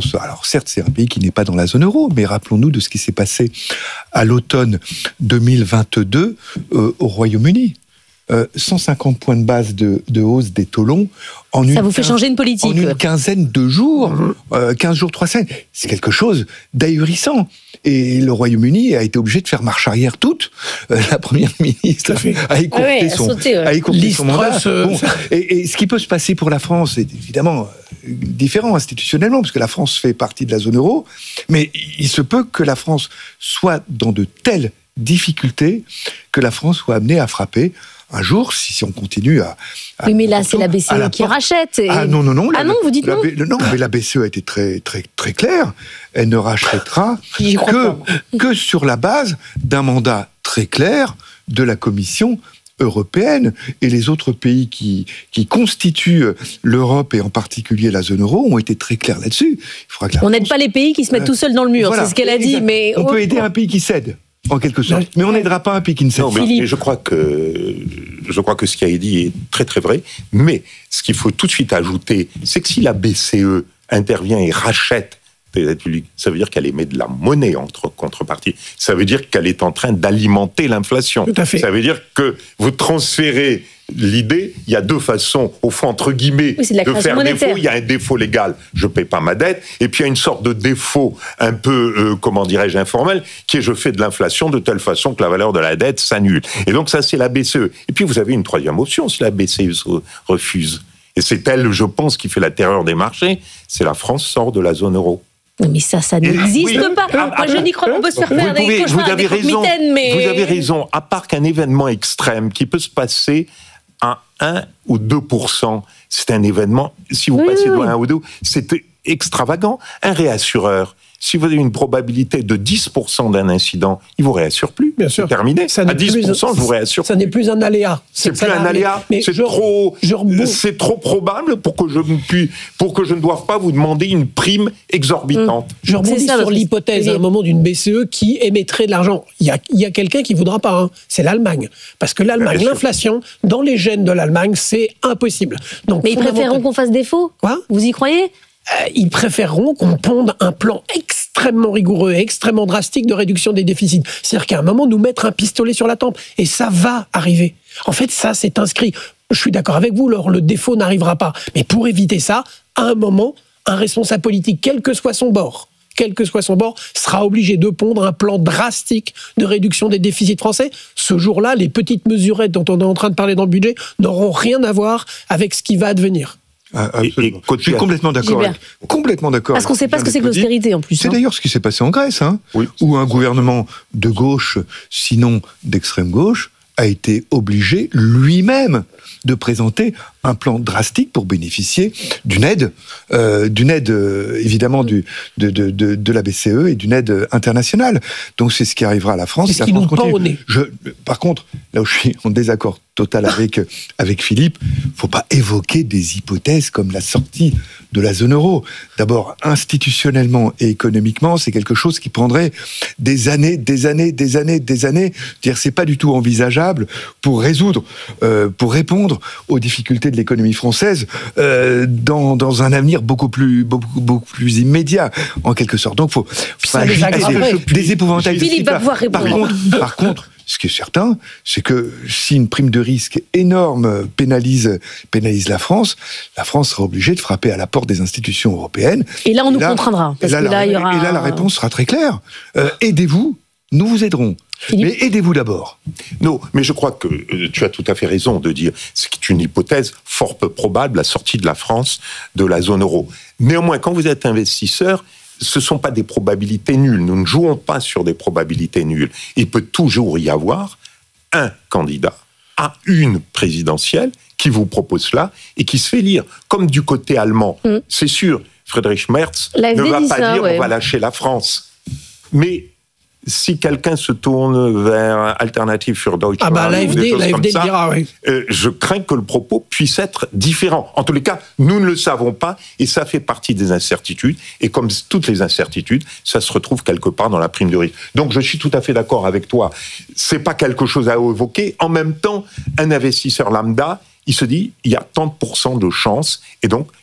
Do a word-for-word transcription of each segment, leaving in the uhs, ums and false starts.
France, alors certes, c'est un pays qui n'est pas dans la zone euro, mais rappelons-nous de ce qui s'est passé à l'automne deux mille vingt-deux euh, au Royaume-Uni. Euh, cent cinquante points de base de, de hausse des taux longs en Ça une, vous fait changer une politique. en une quinzaine de jours, mmh. euh, quinze jours, trois semaines. C'est quelque chose d'ahurissant. Et le Royaume-Uni a été obligé de faire marche arrière toute. Euh, la première ministre a écourté ah ouais, son, sauté, ouais. a écourté son mandat. Euh... Bon, et, et ce qui peut se passer pour la France est évidemment différent institutionnellement, parce que la France fait partie de la zone euro, mais il se peut que la France soit dans de telles difficultés que la France soit amenée à frapper un jour, si, si on continue à... à oui, mais là, c'est la B C E qui rachète. Et... Ah non, non, non. Ah la, non, vous dites la, non la, Non, mais la B C E a été très, très, très claire. Elle ne rachètera que, que sur la base d'un mandat très clair de la Commission européenne. Et les autres pays qui, qui constituent l'Europe, et en particulier la zone euro, ont été très clairs là-dessus. Il faudra que la on France... n'aide pas les pays qui se mettent euh, tout seuls dans le mur, voilà, c'est ce qu'elle a dit. Mais... On peut aider un pays qui cède. En quelque sorte. Mais on n'aidera pas un pays qui ne sait pas. Non, mais, mais je crois que je crois que ce qui a été dit est très très vrai. Mais ce qu'il faut tout de suite ajouter, c'est que si la B C E intervient et rachète des aides publiques, ça veut dire qu'elle émet de la monnaie entre contrepartie. Ça veut dire qu'elle est en train d'alimenter l'inflation. Tout à fait. Ça veut dire que vous transférez l'idée, il y a deux façons, au fond, entre guillemets, oui, de, de faire monétaire. défaut. Il y a un défaut légal, je ne paie pas ma dette, et puis il y a une sorte de défaut un peu, euh, comment dirais-je, informel, qui est je fais de l'inflation de telle façon que la valeur de la dette s'annule. Et donc ça, c'est la B C E. Et puis vous avez une troisième option, si la B C E refuse. Et c'est elle, je pense, qui fait la terreur des marchés, c'est la France sort de la zone euro. Mais ça, ça n'existe oui, pas. Ah, Moi, je n'y crois pas. On peut se faire faire des cauchemars, vous avez des raison, mitaines, mais... Vous avez raison. À part qu'un événement extrême qui peut se passer à un ou deux pour cent, c'est un événement, si vous oui, passez de oui. un ou deux, c'est extravagant. Un réassureur, si vous avez une probabilité de dix pour cent d'un incident, il ne vous réassure plus. Bien sûr. C'est terminé. Ça à dix pour cent, plus, je vous réassure. Ça n'est plus un aléa. C'est, c'est plus un aléa. Mais c'est, je, trop, je rebond... c'est trop probable pour que, je ne puis, pour que je ne doive pas vous demander une prime exorbitante. Mmh. Je rebondis ça, sur l'hypothèse à un moment d'une B C E qui émettrait de l'argent. Il y a, il y a quelqu'un qui ne voudra pas. Hein. C'est l'Allemagne. Parce que l'Allemagne, Bien l'inflation, sûr. dans les gènes de l'Allemagne, c'est impossible. Donc, mais ils préféreront qu'on fasse défaut. Quoi ? Vous y croyez ? Euh, ils préféreront qu'on ponde un plan extrêmement rigoureux, extrêmement drastique de réduction des déficits. C'est-à-dire qu'à un moment, nous mettre un pistolet sur la tempe. Et ça va arriver. En fait, ça, c'est inscrit. Je suis d'accord avec vous, Laure, le défaut n'arrivera pas. Mais pour éviter ça, à un moment, un responsable politique, quel que soit son bord, quel que soit son bord, sera obligé de pondre un plan drastique de réduction des déficits français. Ce jour-là, les petites mesurettes dont on est en train de parler dans le budget n'auront rien à voir avec ce qui va advenir. Ah, et, et je suis complètement d'accord. Avec, complètement d'accord. Parce qu'on ne sait pas ce que c'est que l'austérité en plus. C'est hein. d'ailleurs ce qui s'est passé en Grèce, hein, oui. où un gouvernement de gauche, sinon d'extrême gauche, a été obligé lui-même de présenter un plan drastique pour bénéficier d'une aide, euh, d'une aide euh, évidemment du, de, de, de, de la B C E et d'une aide internationale. Donc c'est ce qui arrivera à la France. C'est ce la qui France nous pend au nez. Je, par contre, là où je suis en désaccord total avec, avec Philippe, il ne faut pas évoquer des hypothèses comme la sortie de la zone euro. D'abord, institutionnellement et économiquement, c'est quelque chose qui prendrait des années, des années, des années, des années. Dire, c'est pas du tout envisageable pour résoudre, euh, pour répondre aux difficultés de l'économie française euh, dans, dans un avenir beaucoup plus, beaucoup, beaucoup plus immédiat, en quelque sorte. Donc, il faut, faut pas des, des épouvantails. Philippe va pouvoir répondre. Par contre, par contre, ce qui est certain, c'est que si une prime de risque énorme pénalise, pénalise la France, la France sera obligée de frapper à la porte des institutions européennes. Et là, on et nous là, contraindra. Parce et, là, que là, la, il y aura... et là, la réponse sera très claire. Euh, aidez-vous, nous vous aiderons. Philippe. Mais aidez-vous d'abord. Non, mais je crois que euh, tu as tout à fait raison de dire c'est une hypothèse fort peu probable, la sortie de la France de la zone euro. Néanmoins, quand vous êtes investisseur, ce ne sont pas des probabilités nulles. Nous ne jouons pas sur des probabilités nulles. Il peut toujours y avoir un candidat à une présidentielle qui vous propose cela et qui se fait lire. Comme du côté allemand, mmh. c'est sûr, Friedrich Merz ne va pas ça, dire ouais. on va lâcher la France. Mais si quelqu'un se tourne vers Alternative für Deutschland, ah bah, l'A F D, l'A F D ça, dira, oui. euh, je crains que le propos puisse être différent. En tous les cas, nous ne le savons pas et ça fait partie des incertitudes. Et comme toutes les incertitudes, ça se retrouve quelque part dans la prime de risque. Donc je suis tout à fait d'accord avec toi. C'est pas quelque chose à évoquer. En même temps, un investisseur lambda, il se dit, il y a tant pour cent de chances et donc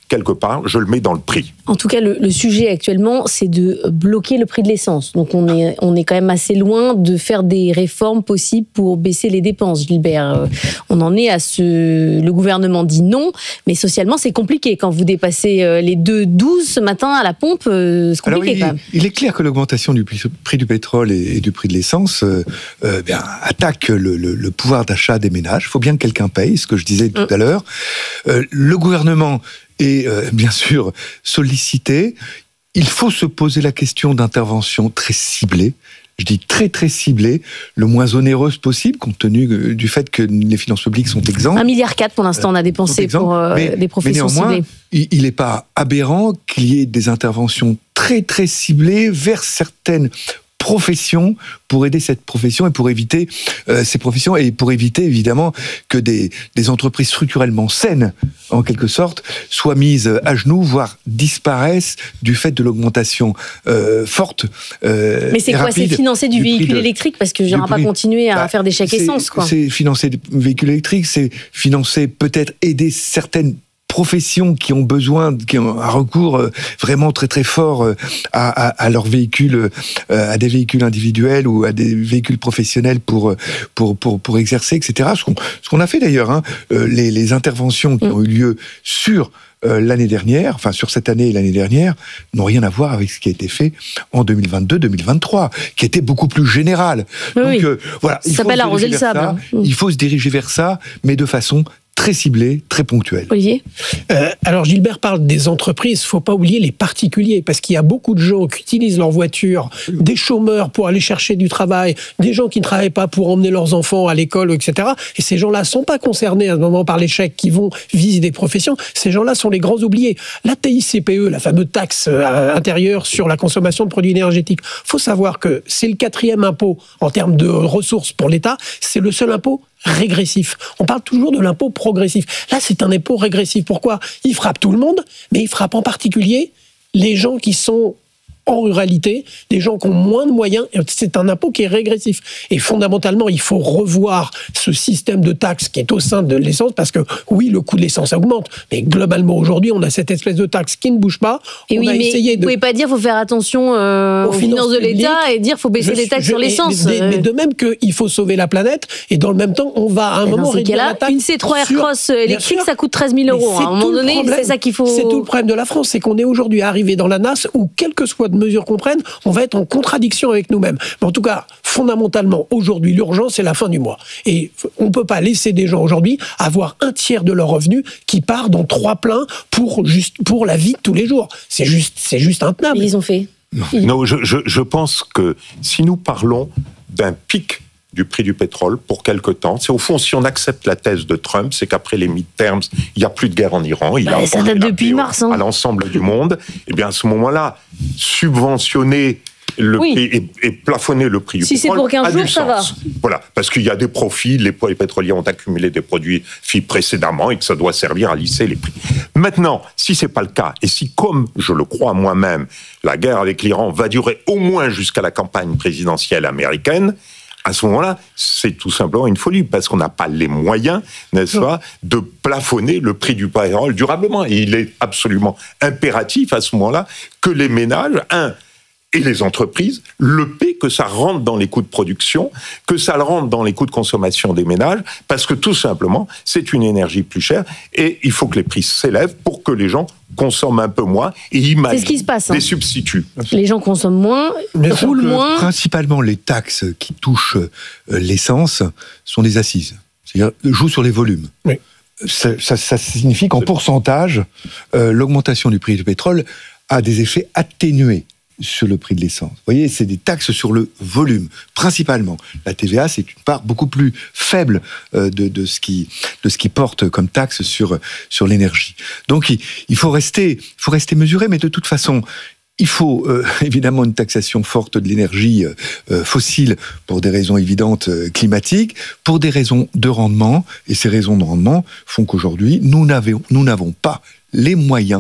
quelque part, je le mets dans le prix. En tout cas, le, le sujet actuellement, c'est de bloquer le prix de l'essence. Donc on est, on est quand même assez loin de faire des réformes possibles pour baisser les dépenses, Gilbert. Euh, on en est à ce... Le gouvernement dit non, mais socialement, c'est compliqué. Quand vous dépassez les deux douze ce matin à la pompe, euh, c'est compliqué. Alors, quand même. Il, il est clair que l'augmentation du prix, prix du pétrole et, et du prix de l'essence euh, euh, bien, attaque le, le, le pouvoir d'achat des ménages. Il faut bien que quelqu'un paye, ce que je disais tout mmh. à l'heure. Euh, le gouvernement est euh, bien sûr sollicité. Il faut se poser la question d'intervention très ciblée. Je dis très très ciblée, le moins onéreuse possible, compte tenu du fait que les finances publiques sont exemptes. un virgule quatre milliard pour l'instant, on a dépensé pour euh, mais, des professions mais néanmoins, ciblées. Il n'est pas aberrant qu'il y ait des interventions très très ciblées vers certaines profession pour aider cette profession et pour éviter euh, ces professions et pour éviter évidemment que des, des entreprises structurellement saines, en quelque sorte, soient mises à genoux, voire disparaissent du fait de l'augmentation euh, forte. Euh, Mais c'est quoi? C'est financer du, du véhicule de, électrique parce que je n'aurai pas continué à bah, faire des chèques essence, quoi. C'est financer du véhicule électrique, c'est financer peut-être aider certaines professions qui ont besoin, qui ont un recours vraiment très très fort à, à, à leurs véhicules, à des véhicules individuels ou à des véhicules professionnels pour pour pour, pour exercer, et cetera. Ce qu'on, ce qu'on a fait d'ailleurs, hein, les, les interventions qui ont eu lieu sur Euh, l'année dernière, enfin sur cette année et l'année dernière, n'ont rien à voir avec ce qui a été fait en deux mille vingt-deux deux mille vingt-trois, qui était beaucoup plus général. Oui, Donc oui. euh, voilà, il ça faut, s'appelle arroser le sable. Ça, il faut se diriger vers ça, mais de façon très ciblée, très ponctuelle. Olivier ? euh, Alors Gilbert parle des entreprises, il ne faut pas oublier les particuliers, parce qu'il y a beaucoup de gens qui utilisent leur voiture, des chômeurs pour aller chercher du travail, des gens qui ne travaillent pas pour emmener leurs enfants à l'école, et cetera. Et ces gens-là ne sont pas concernés à ce moment par les chèques qui vont viser des professions. Ces gens-là sont les grands oubliés. La T I C P E, la fameuse taxe euh, intérieure sur la consommation de produits énergétiques, il faut savoir que c'est le quatrième impôt en termes de ressources pour l'État, c'est le seul impôt régressif. On parle toujours de l'impôt progressif. Là, c'est un impôt régressif. Pourquoi ? Il frappe tout le monde, mais il frappe en particulier les gens qui sont en ruralité, des gens qui ont moins de moyens. C'est un impôt qui est régressif. Et fondamentalement, il faut revoir ce système de taxes qui est au sein de l'essence, parce que oui, le coût de l'essence augmente, mais globalement, aujourd'hui, on a cette espèce de taxe qui ne bouge pas. Et on oui, a mais essayé vous de... pouvez pas dire qu'il faut faire attention euh, aux, aux finances, finances de l'État et dire qu'il faut baisser je, les taxes je, sur l'essence. Mais, mais de même qu'il faut sauver la planète, et dans le même temps, on va à un et moment réduire là, la taxe. Une C trois sur... Aircross électrique, ça coûte treize mille euros. À un moment donné, c'est ça qu'il faut... C'est tout le problème de la France, c'est qu'on est aujourd'hui arrivé dans la nasse où, quelle que soit de mesure qu'on prenne, on va être en contradiction avec nous-mêmes. Mais en tout cas, fondamentalement, aujourd'hui, l'urgence, c'est la fin du mois. Et on ne peut pas laisser des gens aujourd'hui avoir un tiers de leurs revenus qui part dans trois pleins pour, juste, pour la vie de tous les jours. C'est juste, c'est juste intenable. Mais ils ont fait. Non, non je, je, je pense que si nous parlons d'un pic du prix du pétrole pour quelque temps. C'est au fond, si on accepte la thèse de Trump, c'est qu'après les midterms, il n'y a plus de guerre en Iran. Il bah, a ça date depuis mars. Hein. À l'ensemble du monde. Et bien à ce moment-là, subventionner le oui. prix et, et plafonner le prix du si pétrole c'est pour quinze jours, ça va. Voilà, parce qu'il y a des profits, les, les pétroliers ont accumulé des produits faits précédemment et que ça doit servir à lisser les prix. Maintenant, si c'est pas le cas, et si, comme je le crois moi-même, la guerre avec l'Iran va durer au moins jusqu'à la campagne présidentielle américaine, à ce moment-là, c'est tout simplement une folie, parce qu'on n'a pas les moyens, n'est-ce pas, de plafonner le prix du pétrole durablement. Et il est absolument impératif à ce moment-là que les ménages, un, et les entreprises, le paient, que ça rentre dans les coûts de production, que ça le rentre dans les coûts de consommation des ménages, parce que tout simplement, c'est une énergie plus chère, et il faut que les prix s'élèvent pour que les gens consomment un peu moins et imaginent c'est ce qui se passe, hein. des substituts. Les gens consomment moins, Mais roulent moins. Principalement, les taxes qui touchent euh, l'essence sont des assises. C'est-à-dire, jouent sur les volumes. Oui. Ça, ça, ça signifie qu'en pourcentage, euh, l'augmentation du prix du pétrole a des effets atténués sur le prix de l'essence. Vous voyez, c'est des taxes sur le volume, principalement. La T V A, c'est une part beaucoup plus faible euh, de, de, ce qui, de ce qui porte comme taxe sur, sur l'énergie. Donc, il, il faut rester, il faut rester mesuré, mais de toute façon, il faut euh, évidemment une taxation forte de l'énergie euh, fossile pour des raisons évidentes euh, climatiques, pour des raisons de rendement, et ces raisons de rendement font qu'aujourd'hui, nous n'avons, nous n'avons pas les moyens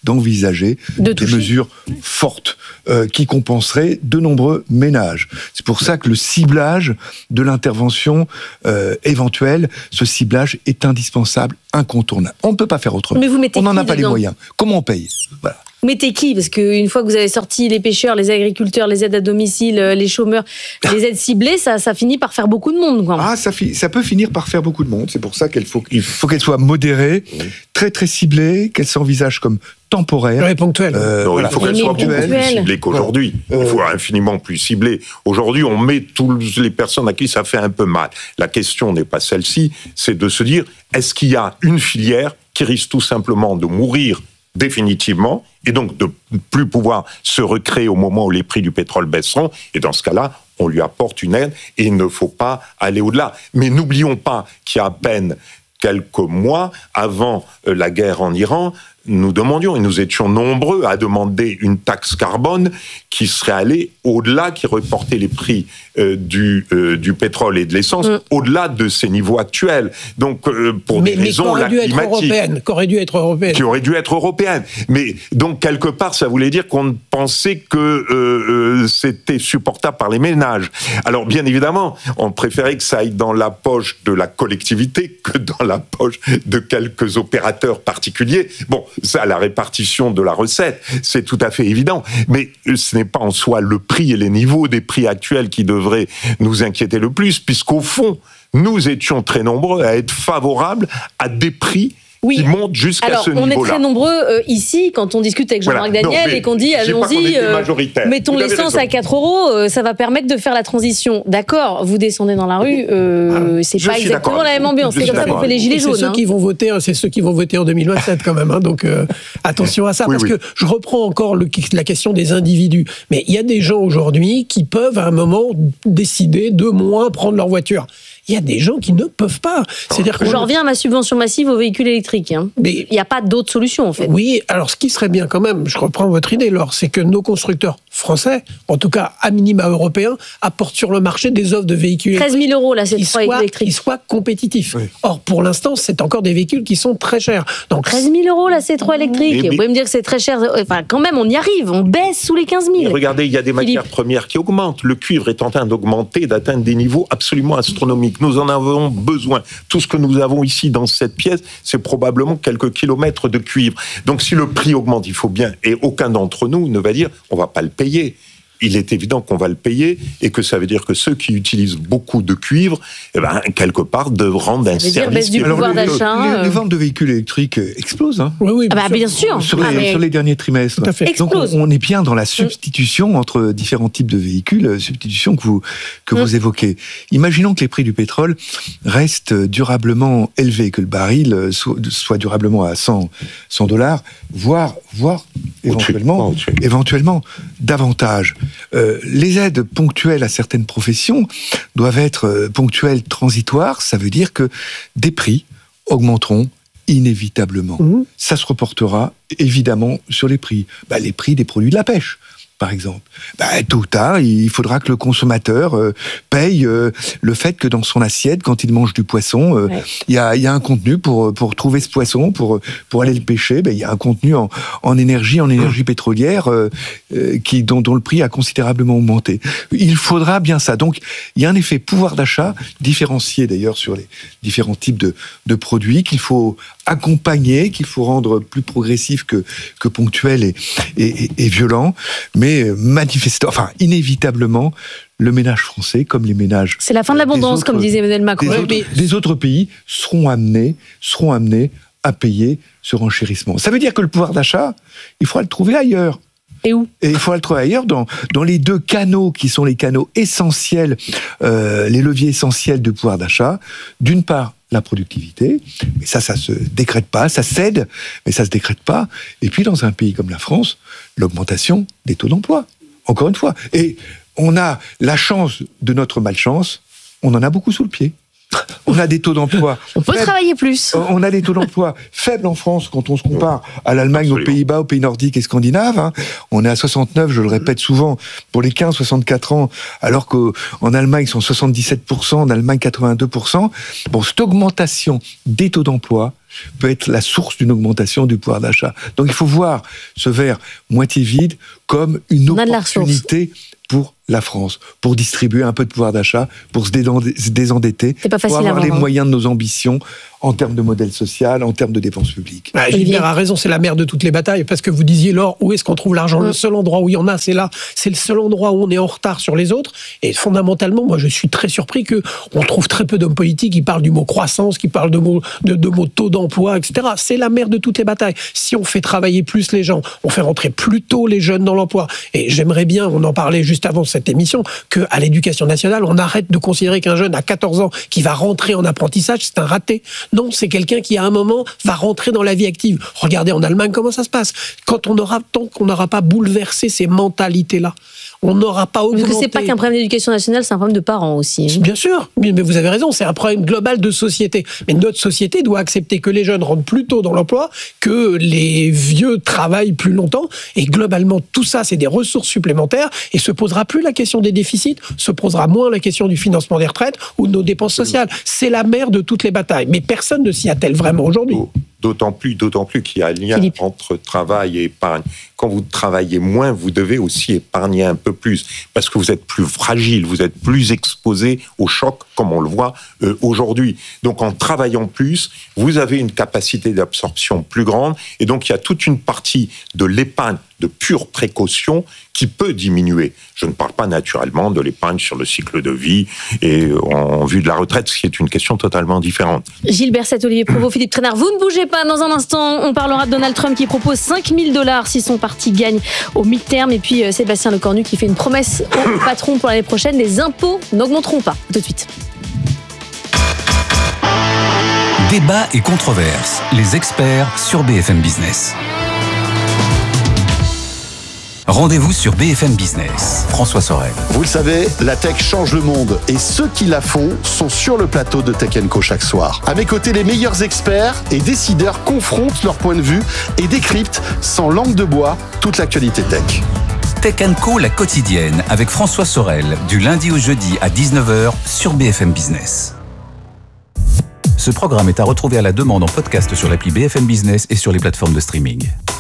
d'envisager de des mesures fortes euh, qui compenseraient de nombreux ménages. C'est pour ça que le ciblage de l'intervention euh, éventuelle, ce ciblage est indispensable, incontournable. On ne peut pas faire autrement. Mais vous mettez on n'en a qui pas dedans les moyens. Comment on paye ? Voilà. Mettez qui ? Parce qu'une fois que vous avez sorti les pêcheurs, les agriculteurs, les aides à domicile, les chômeurs, les aides ciblées, ça, ça finit par faire beaucoup de monde. Quoi. Ah, ça, fi- ça peut finir par faire beaucoup de monde. C'est pour ça qu'il faut, il faut qu'elle soit modérée, très très ciblée, qu'elle s'envisage comme temporaire. Ouais, ponctuel. Euh, Non, voilà. il faut qu'elle Mais soit beaucoup ponctuelle. plus ciblée qu'aujourd'hui. Euh, Il faut infiniment plus ciblée. Aujourd'hui, on met toutes les personnes à qui ça fait un peu mal. La question n'est pas celle-ci, c'est de se dire, est-ce qu'il y a une filière qui risque tout simplement de mourir définitivement, et donc de ne plus pouvoir se recréer au moment où les prix du pétrole baisseront, et dans ce cas-là, on lui apporte une aide, et il ne faut pas aller au-delà. Mais n'oublions pas qu'il y a à peine quelques mois, avant la guerre en Iran, nous demandions, et nous étions nombreux à demander une taxe carbone qui serait allée au-delà, qui reportait les prix euh, du, euh, du pétrole et de l'essence, mmh. au-delà de ces niveaux actuels. Donc, euh, pour mais, des raisons mais climatiques. Européenne, qui aurait dû être européenne. Qui aurait dû être européenne. Mais donc, quelque part, ça voulait dire qu'on pensait que euh, euh, c'était supportable par les ménages. Alors, bien évidemment, on préférait que ça aille dans la poche de la collectivité que dans la poche de quelques opérateurs particuliers. Bon, ça, la répartition de la recette, c'est tout à fait évident. Mais ce n'est pas en soi le prix et les niveaux des prix actuels qui devraient nous inquiéter le plus, puisqu'au fond, nous étions très nombreux à être favorables à des prix oui. qui montent jusqu'à Alors, ce niveau-là. Alors, on est très nombreux euh, ici, quand on discute avec Jean-Marc voilà. Daniel, non, et qu'on dit, allons-y, euh, mettons l'essence à quatre euros, euh, ça va permettre de faire la transition. D'accord, vous descendez dans la rue, euh, ah, c'est pas exactement la même ambiance. C'est comme ça qu'on fait les gilets jaunes. C'est ceux, hein. qui vont voter, c'est ceux qui vont voter en deux mille vingt-sept quand même. Hein, donc, euh, attention à ça, oui, parce oui. que je reprends encore le, la question des individus. Mais il y a des gens aujourd'hui qui peuvent, à un moment, décider de moins prendre leur voiture. Il y a des gens qui ne peuvent pas. C'est-à-dire que je reviens à ma subvention massive aux véhicules électriques. Hein. Mais il n'y a pas d'autre solution, en fait. Oui, alors ce qui serait bien quand même, je reprends votre idée, Laure, c'est que nos constructeurs français, en tout cas à minima européens, apportent sur le marché des offres de véhicules treize mille euros, là, c'est trois électriques. Qui soient compétitifs. Oui. Or, pour l'instant, c'est encore des véhicules qui sont très chers. Donc, treize mille euros, là, c'est trois électriques. Mais, Vous pouvez me dire que c'est très cher. Enfin, quand même, on y arrive. On baisse sous les quinze mille. Regardez, il y a des matières Philippe. premières qui augmentent. Le cuivre est en train d'augmenter, d'atteindre des niveaux absolument astronomiques. Nous en avons besoin. Tout ce que nous avons ici dans cette pièce, c'est probablement quelques kilomètres de cuivre. Donc si le prix augmente, il faut bien, et aucun d'entre nous ne va dire on va pas le payer. Il est évident qu'on va le payer et que ça veut dire que ceux qui utilisent beaucoup de cuivre, eh ben, quelque part, doivent rendre un service. Baisse du Alors, pouvoir le, d'achat. les, euh... les ventes de véhicules électriques explosent. Hein. Oui, oui, ah bah, bien sûr. Sur les, ah, mais... sur les derniers trimestres. Tout à fait. Donc on, on est bien dans la substitution entre différents types de véhicules, substitution que vous, que mmh. vous évoquez. Imaginons que les prix du pétrole restent durablement élevés, que le baril soit, soit durablement à cent dollars, voire, voire éventuellement, au-dessus. éventuellement davantage. Euh, les aides ponctuelles à certaines professions doivent être euh, ponctuelles, transitoires. Ça veut dire que des prix augmenteront inévitablement. Mmh. Ça se reportera évidemment sur les prix. Bah, les prix des produits de la pêche, par exemple. Bah, tôt ou tard, il faudra que le consommateur euh, paye euh, le fait que dans son assiette, quand il mange du poisson, euh, ouais. il y a, il y a un contenu pour, pour trouver ce poisson, pour, pour aller le pêcher. Bah, il y a un contenu en, en énergie, en énergie pétrolière, euh, euh, qui, dont, dont le prix a considérablement augmenté. Il faudra bien ça. Donc, il y a un effet pouvoir d'achat, différencié d'ailleurs sur les différents types de, de produits, qu'il faut accompagner, qu'il faut rendre plus progressif que, que ponctuel et, et, et, et violent. Mais manifestement, enfin inévitablement, le ménage français, comme les ménages... C'est la fin de l'abondance, autres, comme disait Emmanuel Macron. Des, autres, des autres pays seront amenés, seront amenés à payer ce renchérissement. Ça veut dire que le pouvoir d'achat, il faudra le trouver ailleurs. Et où ? Et il faudra le trouver ailleurs, dans, dans les deux canaux qui sont les canaux essentiels, euh, les leviers essentiels de pouvoir d'achat. D'une part, la productivité, mais ça, ça se décrète pas, ça cède, mais ça se décrète pas. Et puis, dans un pays comme la France, l'augmentation des taux d'emploi. Encore une fois. Et on a la chance de notre malchance, on en a beaucoup sous le pied. On a des taux d'emploi. On peut faibles. travailler plus. On a des taux d'emploi faibles en France quand on se compare à l'Allemagne, aux Pays-Bas, aux pays nordiques et scandinaves. Hein. On est à soixante-neuf, je le répète souvent, pour les quinze à soixante-quatre ans, alors qu'en Allemagne, ils sont soixante-dix-sept pour cent, en Allemagne, quatre-vingt-deux pour cent. Bon, cette augmentation des taux d'emploi, peut être la source d'une augmentation du pouvoir d'achat. Donc il faut voir ce verre moitié vide comme une opportunité pour la France, pour distribuer un peu de pouvoir d'achat, pour se désendetter, C'est pas facile pour avoir à voir, les hein. moyens de nos ambitions en termes de modèle social, en termes de dépenses publiques. Ah, Gilbert a raison, c'est la mère de toutes les batailles, parce que vous disiez, Laure, où est-ce qu'on trouve l'argent ? Ouais. Le seul endroit où il y en a, c'est là. C'est le seul endroit où on est en retard sur les autres. Et fondamentalement, moi, je suis très surpris qu'on trouve très peu d'hommes politiques qui parlent du mot croissance, qui parlent de mots, de, de mots taux d'emploi, et cetera. C'est la mère de toutes les batailles. Si on fait travailler plus les gens, on fait rentrer plus tôt les jeunes dans l'emploi. Et j'aimerais bien, on en parlait juste avant cette émission, qu'à l'éducation nationale, on arrête de considérer qu'un jeune à quatorze ans qui va rentrer en apprentissage, c'est un raté. Non, c'est quelqu'un qui, à un moment, va rentrer dans la vie active. Regardez en Allemagne comment ça se passe. Quand on aura, tant qu'on n'aura pas bouleversé ces mentalités-là, on n'aura pas augmenté... Parce que c'est pas qu'un problème d'éducation nationale, c'est un problème de parents aussi. Bien sûr, mais vous avez raison, c'est un problème global de société. Mais notre société doit accepter que les jeunes rentrent plus tôt dans l'emploi, que les vieux travaillent plus longtemps, et globalement, tout ça, c'est des ressources supplémentaires, et se posera plus la question des déficits, se posera moins la question du financement des retraites ou de nos dépenses sociales. C'est la mère de toutes les batailles, mais personne ne s'y attelle vraiment aujourd'hui. D'autant plus, d'autant plus qu'il y a un lien Philippe. entre travail et épargne. Quand vous travaillez moins, vous devez aussi épargner un peu plus, parce que vous êtes plus fragile, vous êtes plus exposé au choc, comme on le voit euh, aujourd'hui. Donc en travaillant plus, vous avez une capacité d'absorption plus grande, et donc il y a toute une partie de l'épargne de pure précaution qui peut diminuer. Je ne parle pas naturellement de l'épargne sur le cycle de vie et en vue de la retraite, ce qui est une question totalement différente. Gilles Berset, Olivier Provost, Philippe Trainard, vous ne bougez pas. Dans un instant, on parlera de Donald Trump qui propose cinq mille dollars si son parti gagne au mi-terme. Et puis euh, Sébastien Lecornu qui fait une promesse au patron pour l'année prochaine. Les impôts n'augmenteront pas. Tout de suite. Débat et controverses. Les experts sur B F M Business. Rendez-vous sur B F M Business. François Sorel. Vous le savez, la tech change le monde et ceux qui la font sont sur le plateau de Tech and Co chaque soir. À mes côtés, les meilleurs experts et décideurs confrontent leur point de vue et décryptent sans langue de bois toute l'actualité tech. Tech and Co, la quotidienne, avec François Sorel, du lundi au jeudi à dix-neuf heures sur B F M Business. Ce programme est à retrouver à la demande en podcast sur l'appli B F M Business et sur les plateformes de streaming.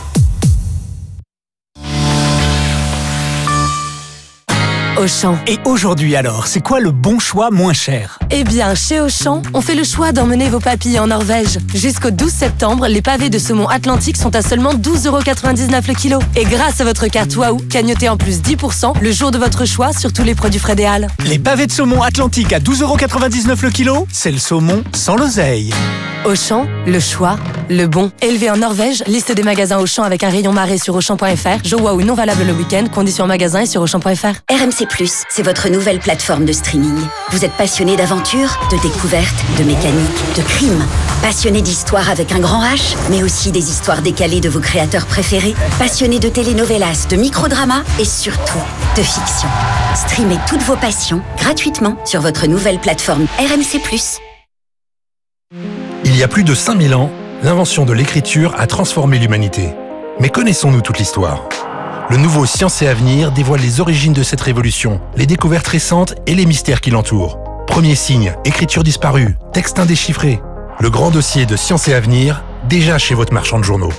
Auchan. Et aujourd'hui alors, c'est quoi le bon choix moins cher ? Eh bien, chez Auchan, on fait le choix d'emmener vos papilles en Norvège. Jusqu'au douze septembre, les pavés de saumon Atlantique sont à seulement douze euros quatre-vingt-dix-neuf le kilo. Et grâce à votre carte Waouh, cagnotez en plus dix pour cent le jour de votre choix sur tous les produits Fred et Hall. Les pavés de saumon Atlantique à douze euros quatre-vingt-dix-neuf le kilo, c'est le saumon sans l'oseille. Auchan, le choix, le bon. Élevé en Norvège, liste des magasins Auchan avec un rayon marée sur Auchan point F R. Jour Waouh non valable le week-end, conditions en magasin et sur Auchan point F R. R M C plus, c'est votre nouvelle plateforme de streaming. Vous êtes passionné d'aventure, de découverte, de mécanique, de crime. Passionné d'histoire avec un grand H, mais aussi des histoires décalées de vos créateurs préférés. Passionné de telenovelas, de microdramas et surtout de fiction. Streamez toutes vos passions gratuitement sur votre nouvelle plateforme R M C plus. Il y a plus de cinq mille ans, l'invention de l'écriture a transformé l'humanité. Mais connaissons-nous toute l'histoire ? Le nouveau Science et Avenir dévoile les origines de cette révolution, les découvertes récentes et les mystères qui l'entourent. Premier signe, écriture disparue, texte indéchiffré. Le grand dossier de Science et Avenir, déjà chez votre marchand de journaux.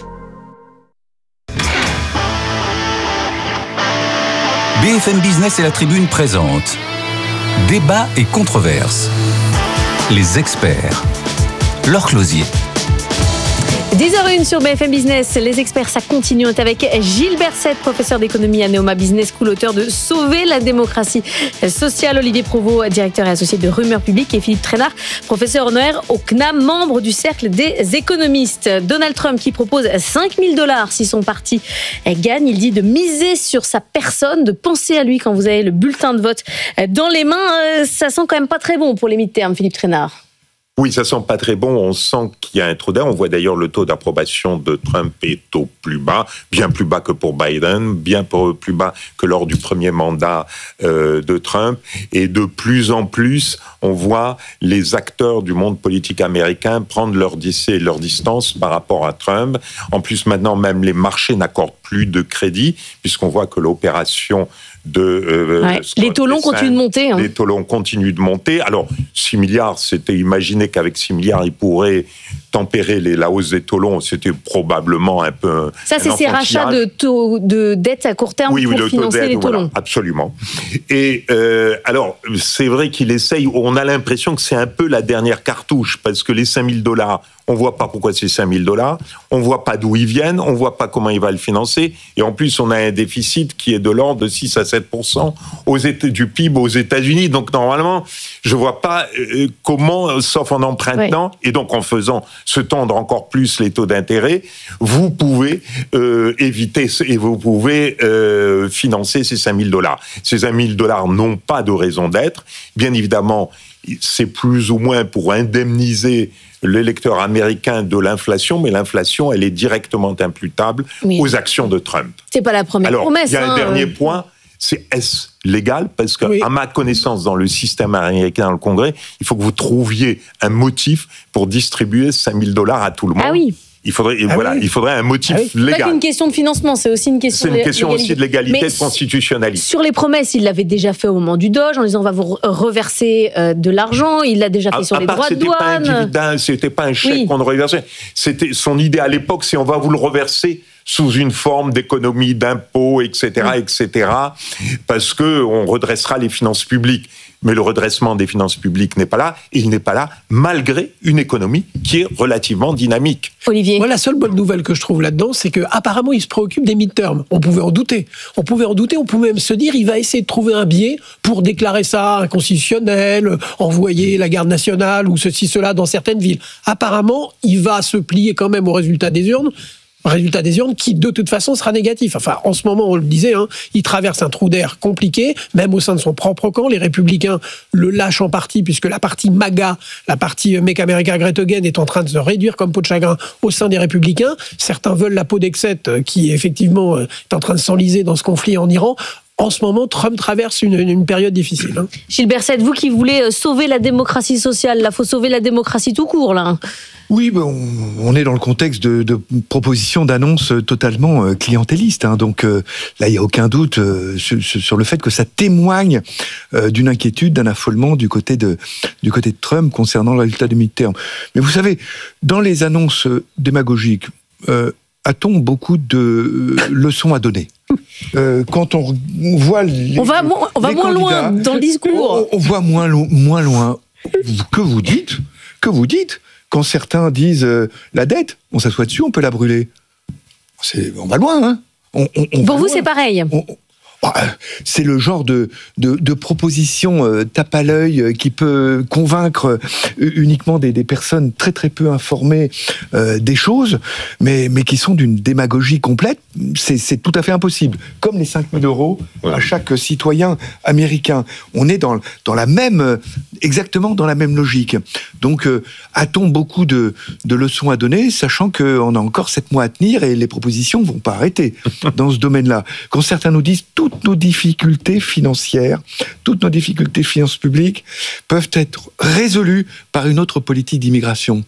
B F M Business et la Tribune présentent Débat et controverses. Les experts. Laure Closier. dix heures zéro un sur B F M Business. Les experts, ça continue. On est avec Gilles Berset, professeur d'économie à Neoma Business School, auteur de Sauver la démocratie sociale. Olivier Provost, directeur et associé de Rumeurs Publiques. Et Philippe Trainard, professeur honoraire au C N A M, membre du Cercle des économistes. Donald Trump qui propose cinq mille dollars si son parti gagne. Il dit de miser sur sa personne, de penser à lui quand vous avez le bulletin de vote dans les mains. Ça sent quand même pas très bon pour les mi-termes, Philippe Trainard. Oui, ça sent pas très bon. On sent qu'il y a un trou d'air. On voit d'ailleurs le taux d'approbation de Trump est au plus bas, bien plus bas que pour Biden, bien plus bas que lors du premier mandat euh, de Trump. Et de plus en plus, on voit les acteurs du monde politique américain prendre leur, leur distance par rapport à Trump. En plus, maintenant, même les marchés n'accordent plus de crédit, puisqu'on voit que l'opération de euh, ouais. Les taux longs continuent de monter. Hein. Les taux longs continuent de monter. Alors, six milliards, c'était imaginé imaginait qu'avec six milliards, il pourrait tempérer les, la hausse des taux longs. C'était probablement un peu... Ça, c'est ces rachats de, taux, de dettes à court terme oui, pour oui, financer dette, les taux voilà, longs. Absolument. Et euh, alors, c'est vrai qu'il essaye, on a l'impression que c'est un peu la dernière cartouche, parce que les cinq mille dollars, on ne voit pas pourquoi c'est cinq mille dollars, on ne voit pas d'où ils viennent, on ne voit pas comment il va le financer, et en plus, on a un déficit qui est de l'ordre de six à sept pour cent aux États, du P I B aux États-Unis. Donc, normalement, je ne vois pas euh, comment, sauf en empruntant, ouais. et donc en faisant se tendre encore plus les taux d'intérêt, vous pouvez euh, éviter et vous pouvez euh, financer ces cinq mille dollars. Ces cinq mille dollars n'ont pas de raison d'être. Bien évidemment, c'est plus ou moins pour indemniser l'électeur américain de l'inflation, mais l'inflation, elle est directement imputable oui. aux actions de Trump. C'est pas la première Alors, promesse. Il y a un hein, dernier euh... point, c'est est-ce légal? Parce que, oui. à ma connaissance, dans le système américain, dans le Congrès, il faut que vous trouviez un motif pour distribuer cinq mille dollars à tout le monde. Ah oui. Il faudrait, ah voilà, oui. il faudrait un motif ah oui. légal. C'est pas qu'une question de financement, c'est aussi une question. C'est une question légalité. aussi de légalité, Mais de constitutionnalité. Sur les promesses, il l'avait déjà fait au moment du Doge, en disant on va vous reverser euh, de l'argent. Il l'a déjà fait à, sur à les part droits de c'était douane. Pas un dividende, c'était pas un chèque oui. qu'on reversait. C'était son idée à l'époque, c'est on va vous le reverser sous une forme d'économie d'impôts, et cetera, oui. et cetera, parce que on redressera les finances publiques. Mais le redressement des finances publiques n'est pas là. Il n'est pas là malgré une économie qui est relativement dynamique. Olivier. Moi, la seule bonne nouvelle que je trouve là-dedans, c'est qu'apparemment, il se préoccupe des mid-terms. On pouvait en douter. On pouvait en douter. On pouvait même se dire, il va essayer de trouver un biais pour déclarer ça inconstitutionnel, envoyer la garde nationale ou ceci, cela dans certaines villes. Apparemment, il va se plier quand même au résultat des urnes. Résultat des urnes qui, de toute façon, sera négatif. Enfin, en ce moment, on le disait, hein, il traverse un trou d'air compliqué, même au sein de son propre camp. Les Républicains le lâchent en partie, puisque la partie MAGA, la partie Make America Great Again, est en train de se réduire comme peau de chagrin au sein des Républicains. Certains veulent la peau d'Excète, qui, effectivement, est en train de s'enliser dans ce conflit en Iran. En ce moment, Trump traverse une, une période difficile. Hein. Gilles Berset, vous qui voulez sauver la démocratie sociale, là, il faut sauver la démocratie tout court, là. Oui, ben on, on est dans le contexte de, de propositions d'annonces totalement euh, clientélistes. Hein, donc euh, là, il n'y a aucun doute euh, sur, sur le fait que ça témoigne euh, d'une inquiétude, d'un affolement du côté de du côté de Trump concernant le résultat du midterm. Mais vous savez, dans les annonces démagogiques, euh, a-t-on beaucoup de euh, leçons à donner? Euh, quand on voit les, on va, mo- on va moins loin dans le discours. On, on voit moins, lo- moins loin. Que vous dites Que vous dites quand certains disent euh, la dette, on s'assoit dessus, on peut la brûler. C'est, on va loin, hein. On, on, on Pour vous, loin. c'est pareil. On, C'est le genre de, de, de proposition euh, tape à l'œil euh, qui peut convaincre euh, uniquement des, des personnes très très peu informées euh, des choses, mais, mais qui sont d'une démagogie complète. C'est, c'est tout à fait impossible. Comme les cinq mille euros ouais. à chaque citoyen américain. On est dans, dans la même, exactement dans la même logique. Donc, euh, a-t-on beaucoup de, de leçons à donner, sachant qu'on a encore sept mois à tenir et les propositions ne vont pas arrêter dans ce domaine-là. Quand certains nous disent tout toutes nos difficultés financières, toutes nos difficultés finances publiques peuvent être résolues par une autre politique d'immigration.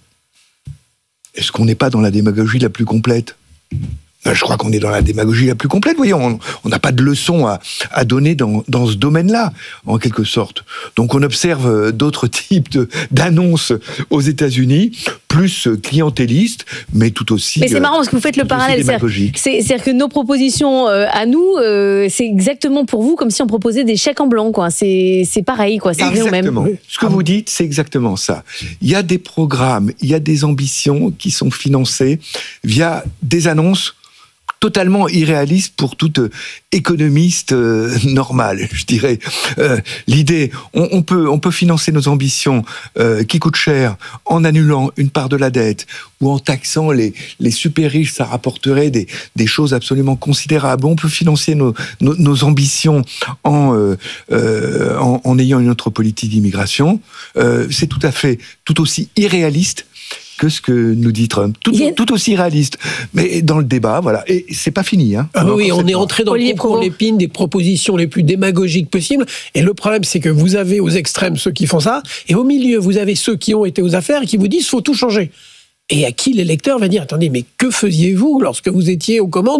Est-ce qu'on n'est pas dans la démagogie la plus complète ? Je crois qu'on est dans la démagogie la plus complète. Voyons, on n'a pas de leçons à, à donner dans, dans ce domaine-là, en quelque sorte. Donc on observe d'autres types de, d'annonces aux États-Unis, plus clientélistes, mais tout aussi. Mais c'est marrant parce que vous faites le parallèle. C'est-à-dire, c'est, c'est-à-dire que nos propositions euh, à nous, euh, c'est exactement pour vous comme si on proposait des chèques en blanc, quoi. C'est, c'est pareil, quoi. Ça revient au même. Exactement. Ce que vous dites, c'est exactement ça. Il y a des programmes, il y a des ambitions qui sont financées via des annonces totalement irréaliste pour toute économiste euh, normale, je dirais. Euh, l'idée, on, on peut, on peut financer nos ambitions euh, qui coûtent cher en annulant une part de la dette ou en taxant les, les super riches, ça rapporterait des, des choses absolument considérables. On peut financer nos, nos, nos ambitions en, euh, euh, en, en ayant une autre politique d'immigration. Euh, c'est tout à fait, tout aussi irréaliste que ce que nous dit Trump. Tout, a... tout aussi réaliste. Mais dans le débat, voilà. Et c'est pas fini, hein. Ah oui, on est entré dans le concours l'épine des propositions les plus démagogiques possibles. Et le problème, c'est que vous avez aux extrêmes ceux qui font ça, et au milieu, vous avez ceux qui ont été aux affaires et qui vous disent, faut tout changer. Et à qui l'électeur va dire, attendez, mais que faisiez-vous lorsque vous étiez aux commandes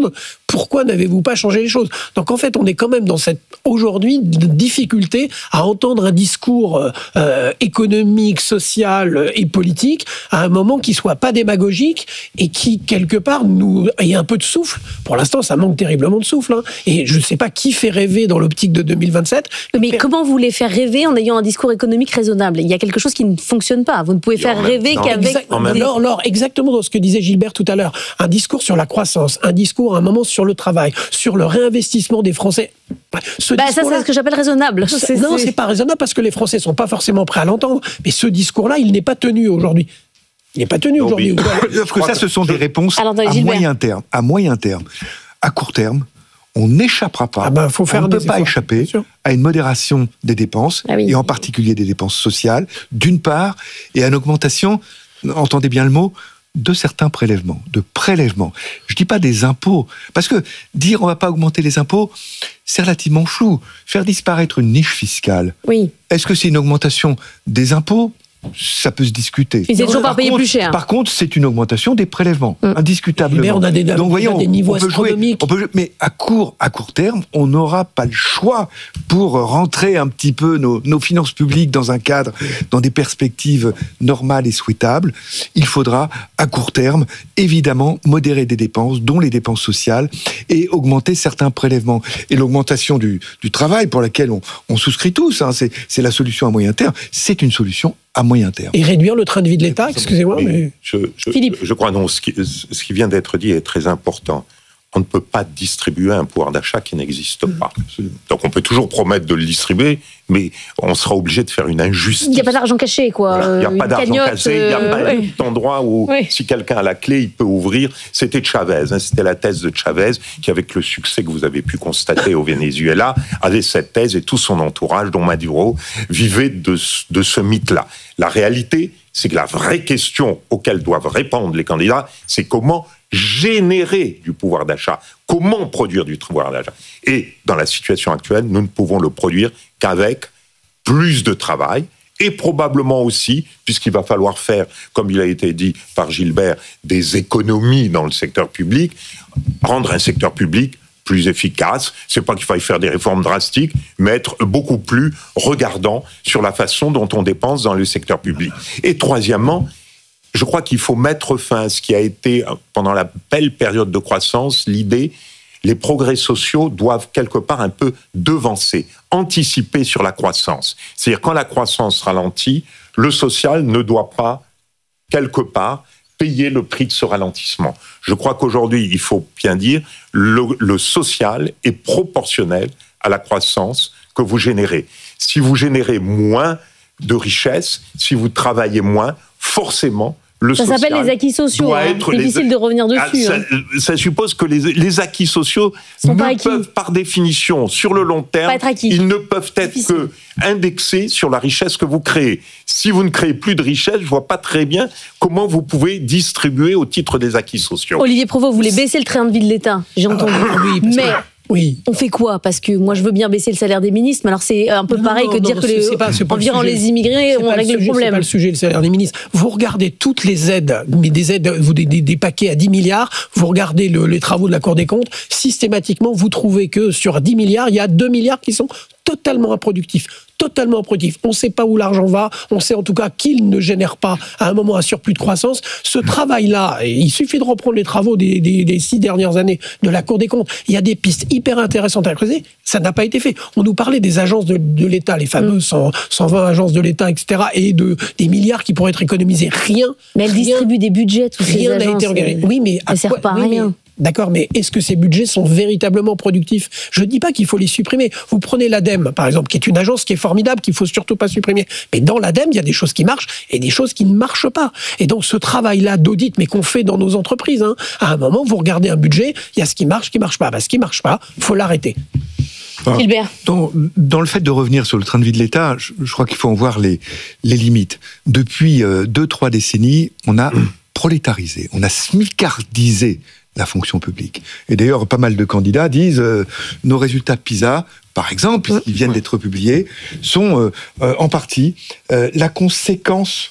Pourquoi n'avez-vous pas changé les choses ? Donc en fait, on est quand même dans cette, aujourd'hui, difficulté à entendre un discours euh, économique, social et politique à un moment qui soit pas démagogique et qui, quelque part, nous ait un peu de souffle. Pour l'instant, ça manque terriblement de souffle. Hein. Et je ne sais pas qui fait rêver dans l'optique de deux mille vingt-sept. Mais per... comment vous les faire rêver en ayant un discours économique raisonnable ? Il y a quelque chose qui ne fonctionne pas. Vous ne pouvez faire rêver temps, qu'avec... Exact, Laure, Laure, exactement dans ce que disait Gilbert tout à l'heure. Un discours sur la croissance, un discours à un moment sur le travail, sur le réinvestissement des Français. Ce bah, ça, c'est ce que j'appelle raisonnable. Ça, c'est, non, c'est... c'est pas raisonnable parce que les Français sont pas forcément prêts à l'entendre. Mais ce discours-là, il n'est pas tenu aujourd'hui. Il n'est pas tenu non, aujourd'hui. Parce que ça, ce sont des réponses Alors, à moyen terme. À moyen terme. À court terme, on n'échappera pas. Ah ben, faut faire on ne peut pas efforts, échapper à une modération des dépenses, ah oui. et en particulier des dépenses sociales, d'une part, et à une augmentation, entendez bien le mot, de certains prélèvements, de prélèvements. Je ne dis pas des impôts, parce que dire on ne va pas augmenter les impôts, c'est relativement flou. Faire disparaître une niche fiscale, oui. Est-ce que c'est une augmentation des impôts ? Ça peut se discuter. Mais c'est toujours pas payé plus cher. Par contre, c'est une augmentation des prélèvements, mmh. indiscutablement. Mais on a des, Donc, voyons, on a des niveaux on peut astronomiques. Jouer, on peut jouer, mais à court, à court terme, on n'aura pas le choix pour rentrer un petit peu nos, nos finances publiques dans un cadre, dans des perspectives normales et souhaitables. Il faudra, à court terme, évidemment, modérer des dépenses, dont les dépenses sociales, et augmenter certains prélèvements. Et l'augmentation du, du travail, pour laquelle on, on souscrit tous, hein, c'est, c'est la solution à moyen terme, c'est une solution à moyen terme. Et réduire le train de vie de l'État, excusez-moi. Mais mais... Je, je, Philippe. Je crois non, ce qui, ce qui vient d'être dit est très important. On ne peut pas distribuer un pouvoir d'achat qui n'existe pas. Donc on peut toujours promettre de le distribuer, mais on sera obligé de faire une injustice. Il n'y a pas d'argent caché, quoi. Voilà. Il n'y a pas d'argent cagnotte, caché, il n'y a pas euh... d'endroit où, oui. si quelqu'un a la clé, il peut ouvrir. C'était Chavez, hein, c'était la thèse de Chavez, qui, avec le succès que vous avez pu constater au Venezuela, avait cette thèse et tout son entourage, dont Maduro, vivait de, de ce mythe-là. La réalité, c'est que la vraie question auquel doivent répondre les candidats, c'est comment générer du pouvoir d'achat, comment produire du pouvoir d'achat. Et dans la situation actuelle, nous ne pouvons le produire qu'avec plus de travail, et probablement aussi, puisqu'il va falloir faire, comme il a été dit par Gilbert, des économies dans le secteur public, rendre un secteur public plus efficace. C'est pas qu'il faille faire des réformes drastiques, mais être beaucoup plus regardant sur la façon dont on dépense dans le secteur public. Et troisièmement, je crois qu'il faut mettre fin à ce qui a été, pendant la belle période de croissance, l'idée, les progrès sociaux doivent quelque part un peu devancer, anticiper sur la croissance. C'est-à-dire, quand la croissance ralentit, le social ne doit pas, quelque part, payer le prix de ce ralentissement. Je crois qu'aujourd'hui, il faut bien dire, le, le social est proportionnel à la croissance que vous générez. Si vous générez moins de richesses, si vous travaillez moins, forcément, le ça social s'appelle les acquis sociaux. Hein. Difficile les... de revenir dessus. Ah, ça, hein. ça suppose que les, les acquis sociaux Sont ne pas acquis. peuvent, par définition, sur le long terme, ils ne peuvent être Difficile. que indexés sur la richesse que vous créez. Si vous ne créez plus de richesse, je ne vois pas très bien comment vous pouvez distribuer au titre des acquis sociaux. Olivier Provost, vous voulez baisser le train de vie de l'État, j'ai entendu. Ah, oui, parce mais... que... Oui. On fait quoi ? Parce que moi, je veux bien baisser le salaire des ministres, mais alors c'est un peu non, pareil non, que de non, dire que les, pas, en virant les immigrés, c'est on règle le, le problème. C'est pas le sujet, le salaire des ministres. Vous regardez toutes les aides, mais des aides, des, des, des paquets à dix milliards, vous regardez le, les travaux de la Cour des comptes, systématiquement, vous trouvez que sur dix milliards, il y a deux milliards qui sont totalement improductifs. Totalement improductifs. On ne sait pas où l'argent va, on sait en tout cas qu'il ne génère pas à un moment un surplus de croissance. Ce travail-là, il suffit de reprendre les travaux des, des, des six dernières années de la Cour des comptes. Il y a des pistes hyper intéressantes à creuser. Ça n'a pas été fait. On nous parlait des agences de, de l'État, les fameuses cent, cent vingt agences de l'État, et cetera, et de, des milliards qui pourraient être économisés. Rien. Mais elles rien, distribuent des budgets, toutes ces agences. Rien n'a été regardé. Oui, mais elles ne servent pas à oui, rien. Mais, d'accord, mais est-ce que ces budgets sont véritablement productifs ? Je ne dis pas qu'il faut les supprimer. Vous prenez l'ADEME, par exemple, qui est une agence qui est formidable, qu'il ne faut surtout pas supprimer. Mais dans l'ADEME, il y a des choses qui marchent et des choses qui ne marchent pas. Et donc, ce travail-là d'audit, mais qu'on fait dans nos entreprises, hein, à un moment, vous regardez un budget, il y a ce qui marche, ce qui ne marche pas. Bah, ce qui ne marche pas, il faut l'arrêter. Enfin, Gilbert. Dans, dans le fait de revenir sur le train de vie de l'État, je, je crois qu'il faut en voir les, les limites. Depuis euh, deux, trois décennies, on a prolétarisé, on a smicardisé la fonction publique. Et d'ailleurs, pas mal de candidats disent euh, nos résultats PISA, par exemple, qui viennent d'être publiés, sont euh, euh, en partie euh, la conséquence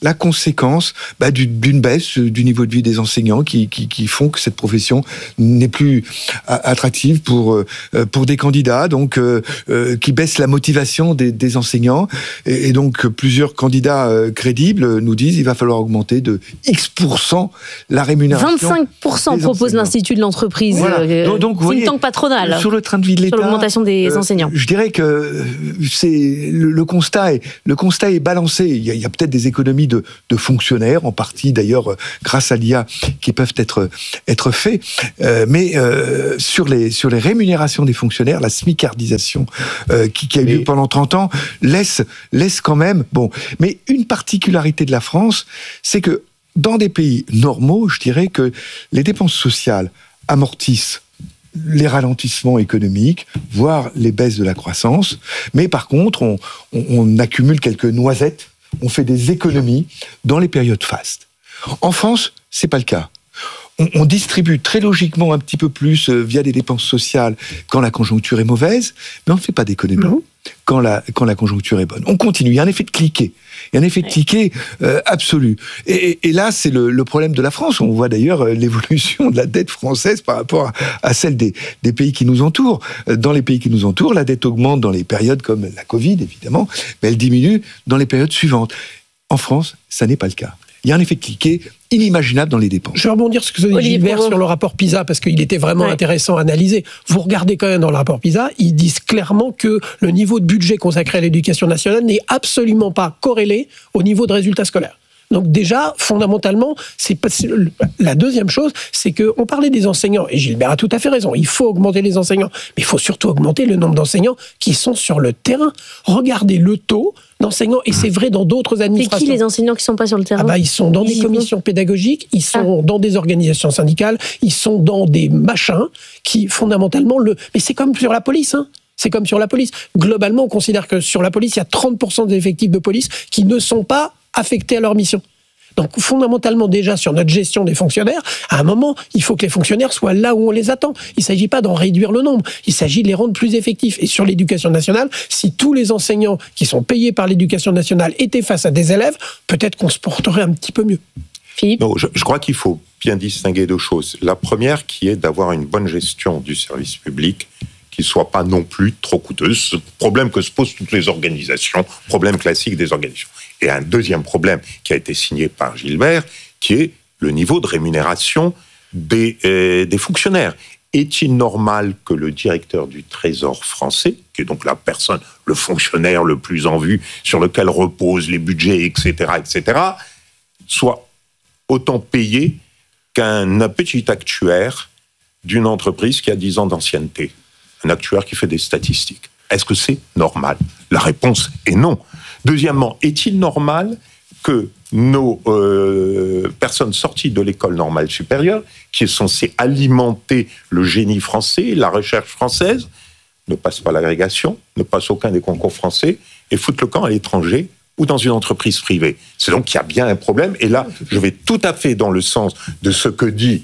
la conséquence bah, d'une baisse du niveau de vie des enseignants qui, qui, qui font que cette profession n'est plus attractive pour, pour des candidats, donc euh, qui baisse la motivation des, des enseignants. Et, et donc plusieurs candidats euh, crédibles nous disent qu'il va falloir augmenter de X pour cent la rémunération. vingt-cinq pour cent propose l'Institut de l'entreprise, voilà. euh, donc, donc, think tank patronal, sur le train de vie de l'État, sur l'augmentation des euh, enseignants. Je dirais que c'est, le, le, constat est, le constat est balancé. Il y a, il y a peut-être des économies de, de fonctionnaires, en partie d'ailleurs grâce à l'I A, qui peuvent être, être faits. Euh, mais euh, sur, les, sur les rémunérations des fonctionnaires, la smicardisation euh, qui, qui a eu lieu pendant trente ans laisse, laisse quand même... Bon, mais une particularité de la France, c'est que dans des pays normaux, je dirais que les dépenses sociales amortissent les ralentissements économiques, voire les baisses de la croissance. Mais par contre, on, on, on accumule quelques noisettes, on fait des économies dans les périodes fastes. En France, c'est pas le cas. On, on distribue très logiquement un petit peu plus euh, via des dépenses sociales quand la conjoncture est mauvaise, mais on ne fait pas d'économies mmh. quand la, quand la conjoncture est bonne. On continue, il y a un effet de cliquet. Il y a un effet de cliquet euh, absolu. Et, et là, c'est le, le problème de la France. On voit d'ailleurs euh, l'évolution de la dette française par rapport à, à celle des, des pays qui nous entourent. Dans les pays qui nous entourent, la dette augmente dans les périodes comme la Covid, évidemment, mais elle diminue dans les périodes suivantes. En France, ça n'est pas le cas. Il y a un effet de cliquet inimaginable dans les dépenses. Je vais rebondir sur ce que dit Gilbert sur le rapport PISA, parce qu'il était vraiment ouais. intéressant à analyser. Vous regardez quand même dans le rapport PISA, ils disent clairement que le niveau de budget consacré à l'éducation nationale n'est absolument pas corrélé au niveau de résultats scolaires. Donc déjà, fondamentalement, c'est pas, c'est, la deuxième chose, c'est qu'on parlait des enseignants, et Gilbert a tout à fait raison, il faut augmenter les enseignants, mais il faut surtout augmenter le nombre d'enseignants qui sont sur le terrain. Regardez le taux d'enseignants, et c'est vrai dans d'autres administrations. C'est qui les enseignants qui ne sont pas sur le terrain ? Ah bah, ils sont dans ils des commissions vont. pédagogiques, ils sont ah. dans des organisations syndicales, ils sont dans des machins qui, fondamentalement, le... Mais c'est comme sur la police, hein. C'est comme sur la police. Globalement, on considère que sur la police, il y a trente pour cent des effectifs de police qui ne sont pas affectés à leur mission. Donc, fondamentalement, déjà, sur notre gestion des fonctionnaires, à un moment, il faut que les fonctionnaires soient là où on les attend. Il ne s'agit pas d'en réduire le nombre, il s'agit de les rendre plus effectifs. Et sur l'éducation nationale, si tous les enseignants qui sont payés par l'éducation nationale étaient face à des élèves, peut-être qu'on se porterait un petit peu mieux. Philippe ? Non, je, je crois qu'il faut bien distinguer deux choses. La première, qui est d'avoir une bonne gestion du service public, qui ne soit pas non plus trop coûteuse. Ce problème que se posent toutes les organisations, problème classique des organisations. Et un deuxième problème qui a été signé par Gilbert, qui est le niveau de rémunération des, euh, des fonctionnaires. Est-il normal que le directeur du Trésor français, qui est donc la personne, le fonctionnaire le plus en vue, sur lequel reposent les budgets, et cetera, et cetera, soit autant payé qu'un petit actuaire d'une entreprise qui a dix ans d'ancienneté ? Un actuaire qui fait des statistiques. Est-ce que c'est normal ? La réponse est non. Deuxièmement, est-il normal que nos euh, personnes sorties de l'école normale supérieure, qui est censée alimenter le génie français, la recherche française, ne passent pas l'agrégation, ne passent aucun des concours français, et foutent le camp à l'étranger ou dans une entreprise privée ? C'est donc qu'il y a bien un problème. Et là, je vais tout à fait dans le sens de ce que dit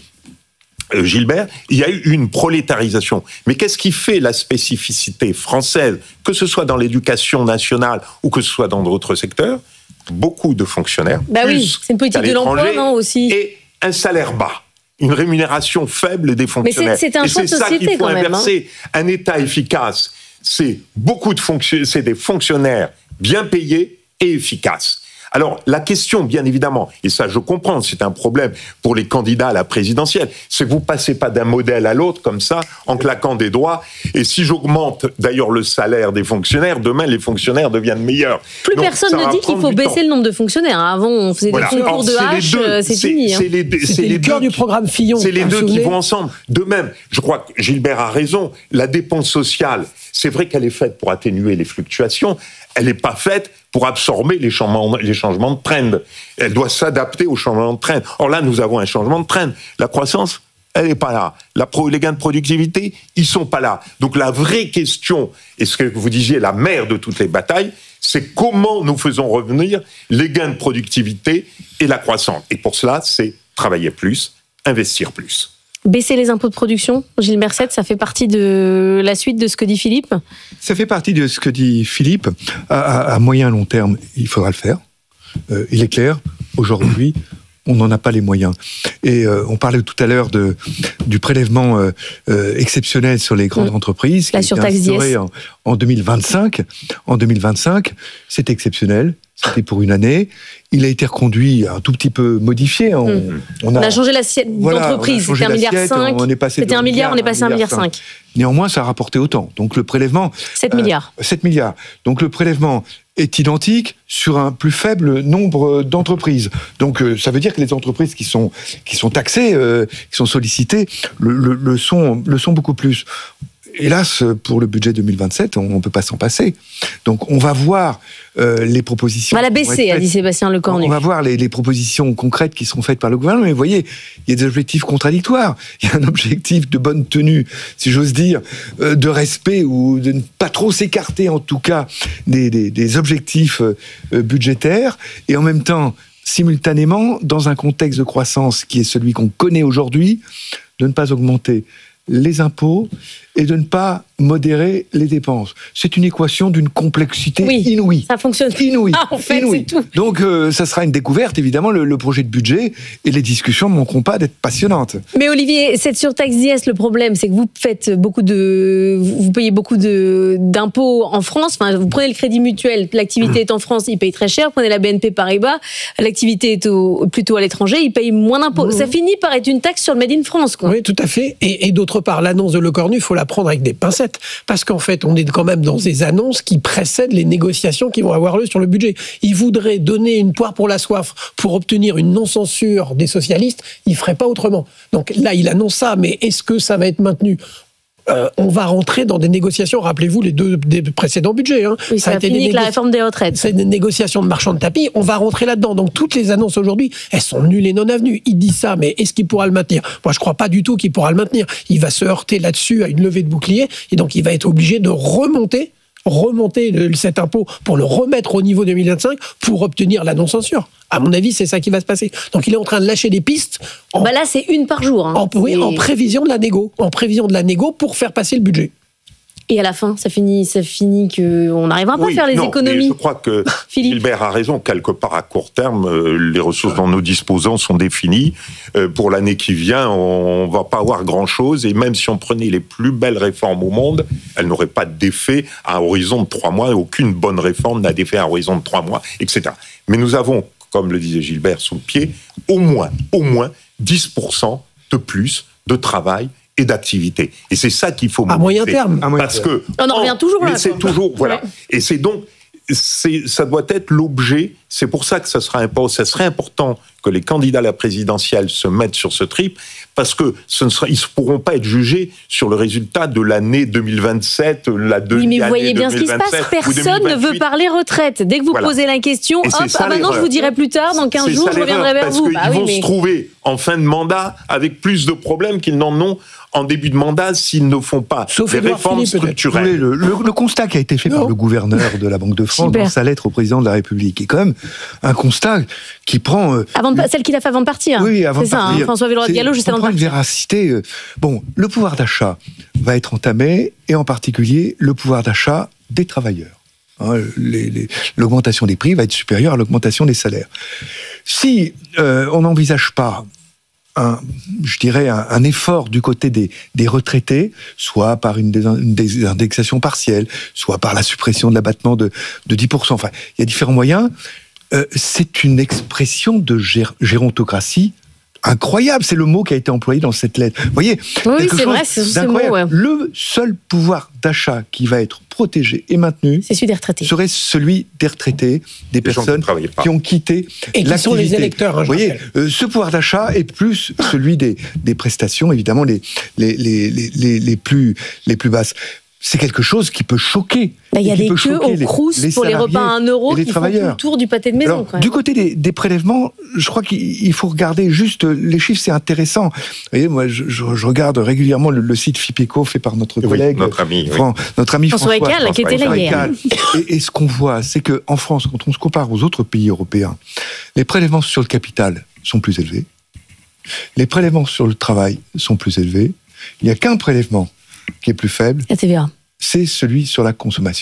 Gilbert, il y a eu une prolétarisation. Mais qu'est-ce qui fait la spécificité française, que ce soit dans l'éducation nationale ou que ce soit dans d'autres secteurs ? Beaucoup de fonctionnaires. Bah oui, c'est une politique de l'emploi, non, aussi. Et un salaire bas, une rémunération faible des fonctionnaires. Mais c'est, c'est un choix de société, qu'il faut quand même. inverser. Hein. Un État efficace, c'est beaucoup de fonctionnaires, c'est des fonctionnaires bien payés et efficaces. Alors, la question, bien évidemment, et ça je comprends, c'est un problème pour les candidats à la présidentielle, c'est que vous passez pas d'un modèle à l'autre comme ça, en claquant des doigts, et si j'augmente d'ailleurs le salaire des fonctionnaires, demain les fonctionnaires deviennent meilleurs. Plus Donc, personne ne dit qu'il faut baisser temps. le nombre de fonctionnaires. Avant, on faisait voilà. des concours Alors, de hache, c'est, c'est, c'est fini. Hein. C'est les deux, C'était c'est le les cœur deux du programme Fillon. C'est les deux qui vont ensemble. De même, je crois que Gilbert a raison, la dépense sociale, c'est vrai qu'elle est faite pour atténuer les fluctuations, elle n'est pas faite pour absorber les changements, les changements de trend. Elle doit s'adapter aux changements de trend. Or là, nous avons un changement de trend. La croissance, elle n'est pas là. La pro, les gains de productivité, ils ne sont pas là. Donc la vraie question, et ce que vous disiez, la mère de toutes les batailles, c'est comment nous faisons revenir les gains de productivité et la croissance. Et pour cela, c'est travailler plus, investir plus. Baisser les impôts de production, Gilles Mercet, ça fait partie de la suite de ce que dit Philippe ? Ça fait partie de ce que dit Philippe. À, à, à moyen long terme, il faudra le faire. Euh, il est clair, aujourd'hui, on n'en a pas les moyens. Et euh, on parlait tout à l'heure de, du prélèvement euh, euh, exceptionnel sur les grandes mmh. entreprises, la qui a été instauré en, en deux mille vingt-cinq. En deux mille vingt-cinq, c'est exceptionnel. C'était pour une année. Il a été reconduit, un tout petit peu modifié. On, mmh. on, a, on a changé l'assiette voilà, d'entreprise. C'était un milliard cinq. On est passé C'était un milliard, on est passé à un milliard cinq. Néanmoins, ça a rapporté autant. Donc le prélèvement... sept milliards. Euh, sept milliards. Donc le prélèvement est identique sur un plus faible nombre d'entreprises. Donc euh, ça veut dire que les entreprises qui sont, qui sont taxées, euh, qui sont sollicitées, le, le, le, sont, le sont beaucoup plus. Hélas, pour le budget deux mille vingt-sept, on ne peut pas s'en passer. Donc on va voir euh, les propositions... On va la baisser, a dit Sébastien Lecornu. On va voir les, les propositions concrètes qui seront faites par le gouvernement. Mais vous voyez, il y a des objectifs contradictoires. Il y a un objectif de bonne tenue, si j'ose dire, euh, de respect ou de ne pas trop s'écarter, en tout cas, des, des, des objectifs euh, budgétaires. Et en même temps, simultanément, dans un contexte de croissance qui est celui qu'on connaît aujourd'hui, de ne pas augmenter les impôts et de ne pas modérer les dépenses. C'est une équation d'une complexité oui, inouïe. Ça fonctionne. Inouïe. Ah, en fait, inouïe. c'est tout. Donc, euh, ça sera une découverte, évidemment, le, le projet de budget, et les discussions ne manqueront pas d'être passionnantes. Mais Olivier, cette surtaxe I S, le problème, c'est que vous faites beaucoup de, vous payez beaucoup de, d'impôts en France. Enfin, vous prenez le Crédit Mutuel, l'activité mmh. est en France, il paye très cher. Vous prenez la B N P Paribas, l'activité est au, plutôt à l'étranger, il paye moins d'impôts. Mmh. Ça finit par être une taxe sur le Made in France, quoi. Oui, tout à fait. Et, et d'autre part, l'annonce de Lecornu, il faut la prendre avec des pincettes. Parce qu'en fait, on est quand même dans des annonces qui précèdent les négociations qui vont avoir lieu sur le budget. Il voudrait donner une poire pour la soif pour obtenir une non-censure des socialistes, il ne ferait pas autrement. Donc là, il annonce ça, mais est-ce que ça va être maintenu ? Euh, on va rentrer dans des négociations, rappelez-vous les deux des précédents budgets. Hein. Oui, ça, ça a été fini avec négo- la réforme des retraites. C'est des négociations de marchands de tapis, on va rentrer là-dedans. Donc toutes les annonces aujourd'hui, elles sont nulles et non avenues. Il dit ça, mais est-ce qu'il pourra le maintenir ? Moi, je ne crois pas du tout qu'il pourra le maintenir. Il va se heurter là-dessus à une levée de bouclier, et donc il va être obligé de remonter, remonter le, cet impôt pour le remettre au niveau deux mille vingt-cinq pour obtenir la non-censure. À mon avis, c'est ça qui va se passer. Donc il est en train de lâcher des pistes. En, bah là, c'est une par jour. Hein. En, oui, en prévision de la négo. En prévision de la négo pour faire passer le budget. Et à la fin, ça finit, ça finit qu'on n'arrivera pas oui, à faire les non, économies. Mais je crois que Gilbert a raison. Quelque part, à court terme, euh, les ressources dont nous disposons sont définies. Euh, pour l'année qui vient, on ne va pas avoir grand-chose. Et même si on prenait les plus belles réformes au monde, elles n'auraient pas d'effet à horizon de trois mois. Aucune bonne réforme n'a d'effet à horizon de trois mois, et cetera. Mais nous avons, comme le disait Gilbert, sous le pied, au moins, au moins dix pour cent de plus de travail et d'activité. Et c'est ça qu'il faut à moyen terme. Parce que on en revient toujours là. Mais c'est toujours voilà. Ouais. Et c'est donc c'est ça doit être l'objet. C'est pour ça que ça sera important. Ça serait important que les candidats à la présidentielle se mettent sur ce trip, parce que ce ne sera, ils ne pourront pas être jugés sur le résultat de l'année deux mille vingt-sept, la deuxième année. Oui, mais vous voyez bien ce qui se passe. Personne ne veut parler retraite. Dès que vous voilà. posez la question, hop, ah maintenant je vous dirai plus tard, dans quinze jours, je reviendrai vers parce vous. Parce qu'ils bah vont oui, mais... se trouver en fin de mandat avec plus de problèmes qu'ils n'en ont en début de mandat s'ils ne font pas Sauf des Edouard réformes Philippe, structurelles. Le, le, le constat qui a été fait non. par le gouverneur de la Banque de France Super. dans sa lettre au président de la République est quand même un constat qui prend... Euh, avant de, celle qu'il a fait avant de partir. Oui, avant c'est de ça, partir. Hein, François Villeroy-de-Galhau, juste avant de partir. partir. Une véracité. Euh, bon, le pouvoir d'achat va être entamé, et en particulier le pouvoir d'achat des travailleurs. Hein, les, les, l'augmentation des prix va être supérieure à l'augmentation des salaires. Si euh, on n'envisage pas un, je dirais, un, un effort du côté des, des retraités, soit par une, dés, une désindexation partielle, soit par la suppression de l'abattement de, de dix pour cent. Enfin, il y a différents moyens. Euh, c'est une expression de gér, gérontocratie incroyable. C'est le mot qui a été employé dans cette lettre. Vous voyez, oui, quelque c'est chose vrai, c'est ce mot. Ouais. Le seul pouvoir d'achat qui va être protégé et maintenu, c'est celui des retraités. Serait celui des retraités, des, des personnes qui, qui ont quitté et qui sont les électeurs. Hein, vous voyez, euh, ce pouvoir d'achat est plus celui des, des prestations, évidemment les les, les les les les plus les plus basses. C'est quelque chose qui peut choquer. Il y a des queues au Crous pour les repas à un euro qui font tout le tour du pâté de maison. Alors, quand même. Du côté des, des prélèvements, je crois qu'il faut regarder juste les chiffres, c'est intéressant. Vous voyez, moi, je, je, je regarde régulièrement le, le site FIPECO fait par notre collègue, oui, notre ami, Fran, oui. notre ami François Ecal, qui était là hier. Et, et ce qu'on voit, c'est qu'en France, quand on se compare aux autres pays européens, les prélèvements sur le capital sont plus élevés, les prélèvements sur le travail sont plus élevés. Il n'y a qu'un prélèvement qui est plus faible, la T V A. C'est celui sur la consommation.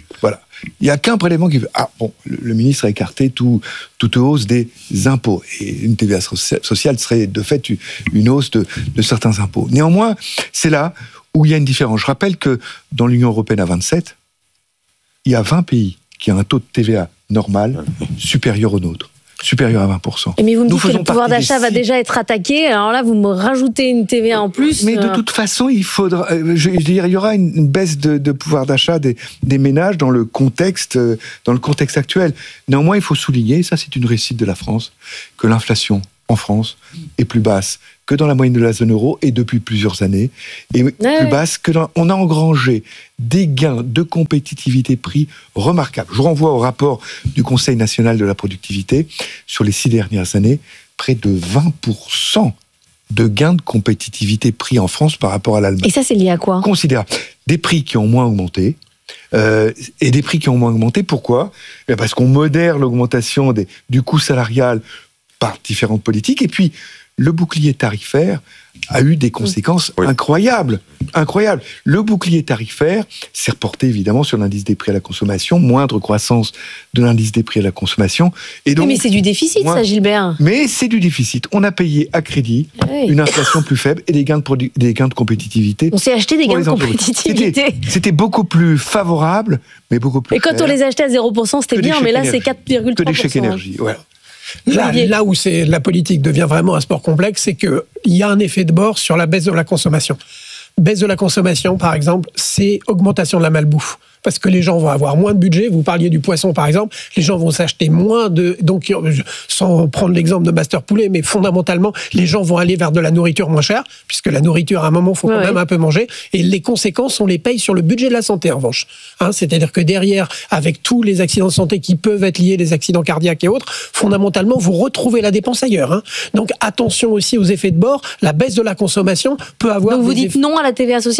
Voilà. Il n'y a qu'un prélèvement qui veut. Ah bon, le, le ministre a écarté tout, toute hausse des impôts. Et une T V A sociale serait de fait une hausse de, de certains impôts. Néanmoins, c'est là où il y a une différence. Je rappelle que dans l'Union européenne à vingt-sept, il y a vingt pays qui ont un taux de T V A normal supérieur au nôtre. Supérieur à vingt pour cent. Mais vous me Nous dites que le pouvoir d'achat va six... déjà être attaqué, alors là, vous me rajoutez une T V A en plus. Mais de toute façon, il faudra, je veux dire, il y aura une baisse de, de pouvoir d'achat des, des ménages dans le contexte, dans le contexte actuel. Néanmoins, il faut souligner, ça c'est une réussite de la France, que l'inflation en France est plus basse que dans la moyenne de la zone euro et depuis plusieurs années, et ouais, plus ouais. basse que dans, on a engrangé des gains de compétitivité prix remarquables. Je vous renvoie au rapport du Conseil national de la productivité sur les six dernières années, près de vingt pour cent de gains de compétitivité prix en France par rapport à l'Allemagne. Et ça, c'est lié à quoi ? Considérable. Des prix qui ont moins augmenté. Euh, et des prix qui ont moins augmenté. Pourquoi ? Parce qu'on modère l'augmentation des, du coût salarial par différentes politiques. Et puis, le bouclier tarifaire a eu des conséquences oui. incroyables. Incroyables. Le bouclier tarifaire s'est reporté évidemment sur l'indice des prix à la consommation, moindre croissance de l'indice des prix à la consommation. Et donc, oui, mais c'est du déficit, moins... ça, Gilbert. Mais c'est du déficit. On a payé à crédit oui. une inflation plus faible et des gains de, produ... des gains de compétitivité. On s'est acheté des gains de compétitivité. C'était, c'était beaucoup plus favorable, mais beaucoup plus Et quand cher. On les achetait à zéro pour cent, c'était bien, mais là, énergie. C'est quatre virgule trois pour cent. Que des chèques énergie, voilà. Là, là où c'est, la politique devient vraiment un sport complexe, c'est qu'il y a un effet de bord sur la baisse de la consommation. Baisse de la consommation, par exemple, c'est augmentation de la malbouffe. Parce que les gens vont avoir moins de budget. Vous parliez du poisson, par exemple. Les gens vont s'acheter moins de... Donc, sans prendre l'exemple de Master Poulet, mais fondamentalement, les gens vont aller vers de la nourriture moins chère, puisque la nourriture, à un moment, il faut quand ouais, même ouais. un peu manger. Et les conséquences, on les paye sur le budget de la santé, en revanche. Hein, c'est-à-dire que derrière, avec tous les accidents de santé qui peuvent être liés, les accidents cardiaques et autres, fondamentalement, vous retrouvez la dépense ailleurs. Hein. Donc, attention aussi aux effets de bord. La baisse de la consommation peut avoir... Donc, vous dites effets... non à la T V A sociale ?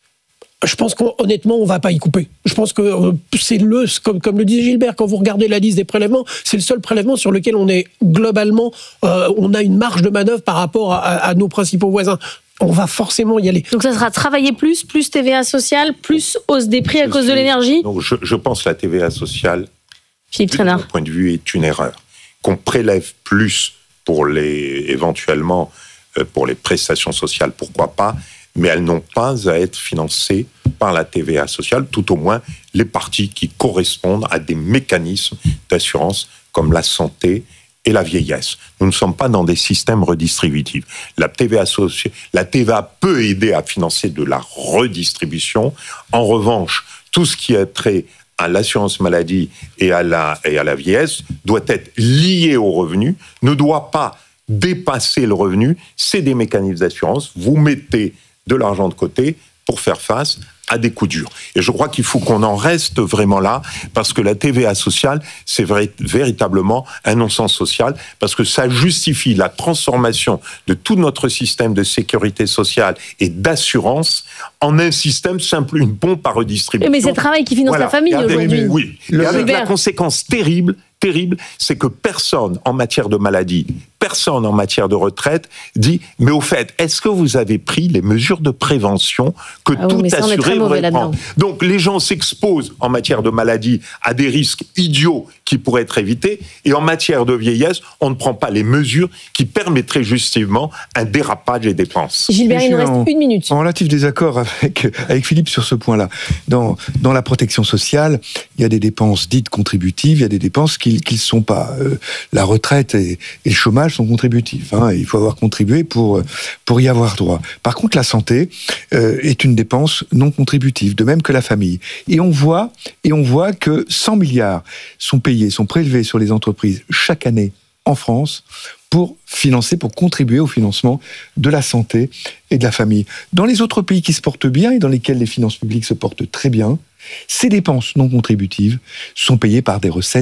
Je pense qu'honnêtement, on ne va pas y couper. Je pense que c'est le, comme, comme le disait Gilbert, quand vous regardez la liste des prélèvements, c'est le seul prélèvement sur lequel on est globalement, euh, on a une marge de manœuvre par rapport à, à nos principaux voisins. On va forcément y aller. Donc ça sera travailler plus, plus T V A sociale, plus hausse des prix à je cause suis, de l'énergie. Donc je, je pense que la T V A sociale, Philippe de mon point de vue, est une erreur. Qu'on prélève plus pour les, éventuellement, euh, pour les prestations sociales, pourquoi pas, mais elles n'ont pas à être financées par la T V A sociale, tout au moins les parties qui correspondent à des mécanismes d'assurance comme la santé et la vieillesse. Nous ne sommes pas dans des systèmes redistributifs. La T V A, soci... la T V A peut aider à financer de la redistribution. En revanche, tout ce qui est trait à l'assurance maladie et à la, et à la vieillesse doit être lié au revenu, ne doit pas dépasser le revenu. C'est des mécanismes d'assurance. Vous mettez de l'argent de côté pour faire face à des coups durs. Et je crois qu'il faut qu'on en reste vraiment là, parce que la T V A sociale, c'est vrai, véritablement un non-sens social, parce que ça justifie la transformation de tout notre système de sécurité sociale et d'assurance en un système simple, une pompe à redistribution. Mais c'est le travail qui finance voilà. la famille avec, aujourd'hui. Oui, et avec la conséquence terrible, terrible, c'est que personne en matière de maladie, personne en matière de retraite dit « Mais au fait, est-ce que vous avez pris les mesures de prévention que ah oui, tout assuré devrait prendre ?» Donc les gens s'exposent en matière de maladie à des risques idiots qui pourraient être évités, et en matière de vieillesse, on ne prend pas les mesures qui permettraient justement un dérapage des dépenses. Gilbert, il nous reste en, une minute. En relatif désaccord avec, avec Philippe sur ce point-là. Dans, dans la protection sociale, il y a des dépenses dites contributives, il y a des dépenses qui ne sont pas. Euh, la retraite et, et le chômage sont contributifs. Hein, il faut avoir contribué pour, pour y avoir droit. Par contre, la santé euh, est une dépense non contributive, de même que la famille. Et on voit, et on voit que cent milliards sont payés, sont prélevés sur les entreprises chaque année en France pour financer, pour contribuer au financement de la santé et de la famille. Dans les autres pays qui se portent bien et dans lesquels les finances publiques se portent très bien, ces dépenses non contributives sont payées par des recettes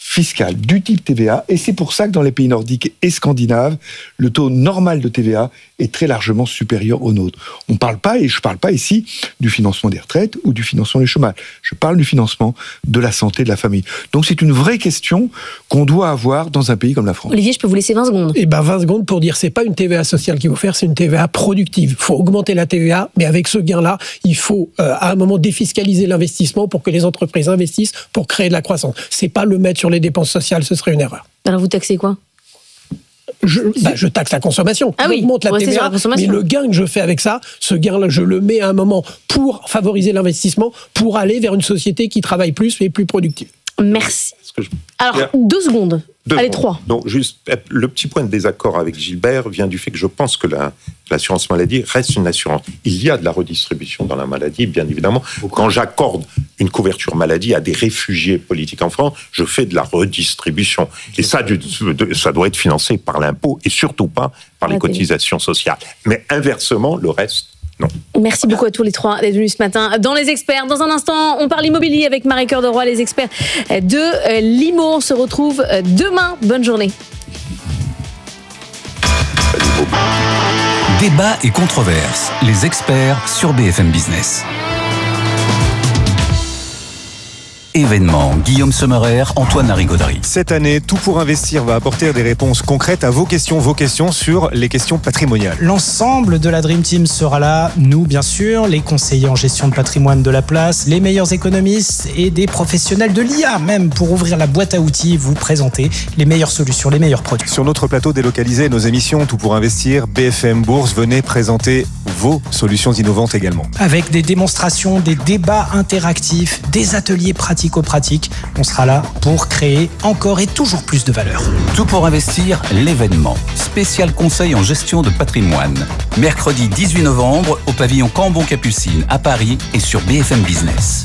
fiscale du type T V A, et c'est pour ça que dans les pays nordiques et scandinaves, le taux normal de T V A est très largement supérieur au nôtre. On parle pas, et je parle pas ici du financement des retraites ou du financement du chômage. Je parle du financement de la santé de la famille. Donc c'est une vraie question qu'on doit avoir dans un pays comme la France. Olivier, je peux vous laisser vingt secondes. Eh ben vingt secondes pour dire, c'est pas une T V A sociale qu'il faut faire, c'est une T V A productive. Il faut augmenter la T V A, mais avec ce gain-là, il faut euh, à un moment défiscaliser l'investissement pour que les entreprises investissent pour créer de la croissance. C'est pas le mettre sur les dépenses sociales, ce serait une erreur. Alors vous taxez quoi ? Je, bah, je taxe la consommation, ah oui, j'augmente la T V A, la mais le gain que je fais avec ça, ce gain-là, je le mets à un moment pour favoriser l'investissement, pour aller vers une société qui travaille plus et plus productive. Merci. Je... Alors, yeah. deux secondes. Deux Allez, secondes. trois. Donc, juste, le petit point de désaccord avec Gilbert vient du fait que je pense que la, l'assurance maladie reste une assurance. Il y a de la redistribution dans la maladie, bien évidemment. Quand j'accorde une couverture maladie à des réfugiés politiques en France, je fais de la redistribution. Et ça, ça doit être financé par l'impôt et surtout pas par les cotisations sociales. Mais inversement, le reste, non. Merci beaucoup à tous les trois d'être venus ce matin dans Les Experts. Dans un instant, on parle immobilier avec Marie Cœur de Roy, les experts de l'Imo. On se retrouve demain. Bonne journée. Débat et controverses. Les experts sur B F M Business. Événement, Guillaume Sommerer, Antoine Larigauderie. Cette année, Tout pour investir va apporter des réponses concrètes à vos questions, vos questions sur les questions patrimoniales. L'ensemble de la Dream Team sera là, nous bien sûr, les conseillers en gestion de patrimoine de la place, les meilleurs économistes et des professionnels de l'I A même pour ouvrir la boîte à outils, vous présenter les meilleures solutions, les meilleurs produits. Sur notre plateau délocalisé, nos émissions Tout pour investir, B F M Bourse, venez présenter vos solutions innovantes également. Avec des démonstrations, des débats interactifs, des ateliers pratiques pratique, on sera là pour créer encore et toujours plus de valeur. Tout pour investir, l'événement. Spécial conseil en gestion de patrimoine. Mercredi dix-huit novembre au pavillon Cambon-Capucine à Paris et sur B F M Business.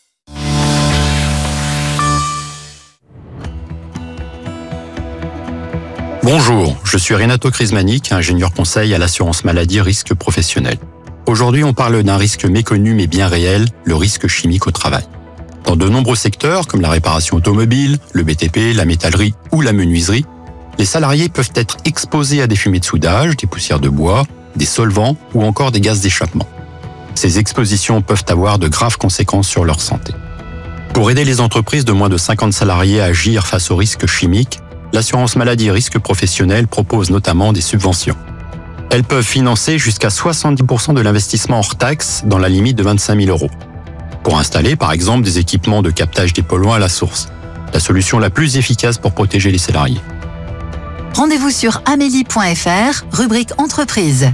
Bonjour, je suis Renato Crismanic, ingénieur conseil à l'assurance maladie risque professionnel. Aujourd'hui, on parle d'un risque méconnu mais bien réel, le risque chimique au travail. Dans de nombreux secteurs, comme la réparation automobile, le B T P, la métallerie ou la menuiserie, les salariés peuvent être exposés à des fumées de soudage, des poussières de bois, des solvants ou encore des gaz d'échappement. Ces expositions peuvent avoir de graves conséquences sur leur santé. Pour aider les entreprises de moins de cinquante salariés à agir face aux risques chimiques, l'assurance maladie risque professionnel propose notamment des subventions. Elles peuvent financer jusqu'à soixante-dix pour cent de l'investissement hors taxe dans la limite de vingt-cinq mille euros. Pour installer, par exemple, des équipements de captage des polluants à la source. La solution la plus efficace pour protéger les salariés. Rendez-vous sur amélie point f r, rubrique entreprise.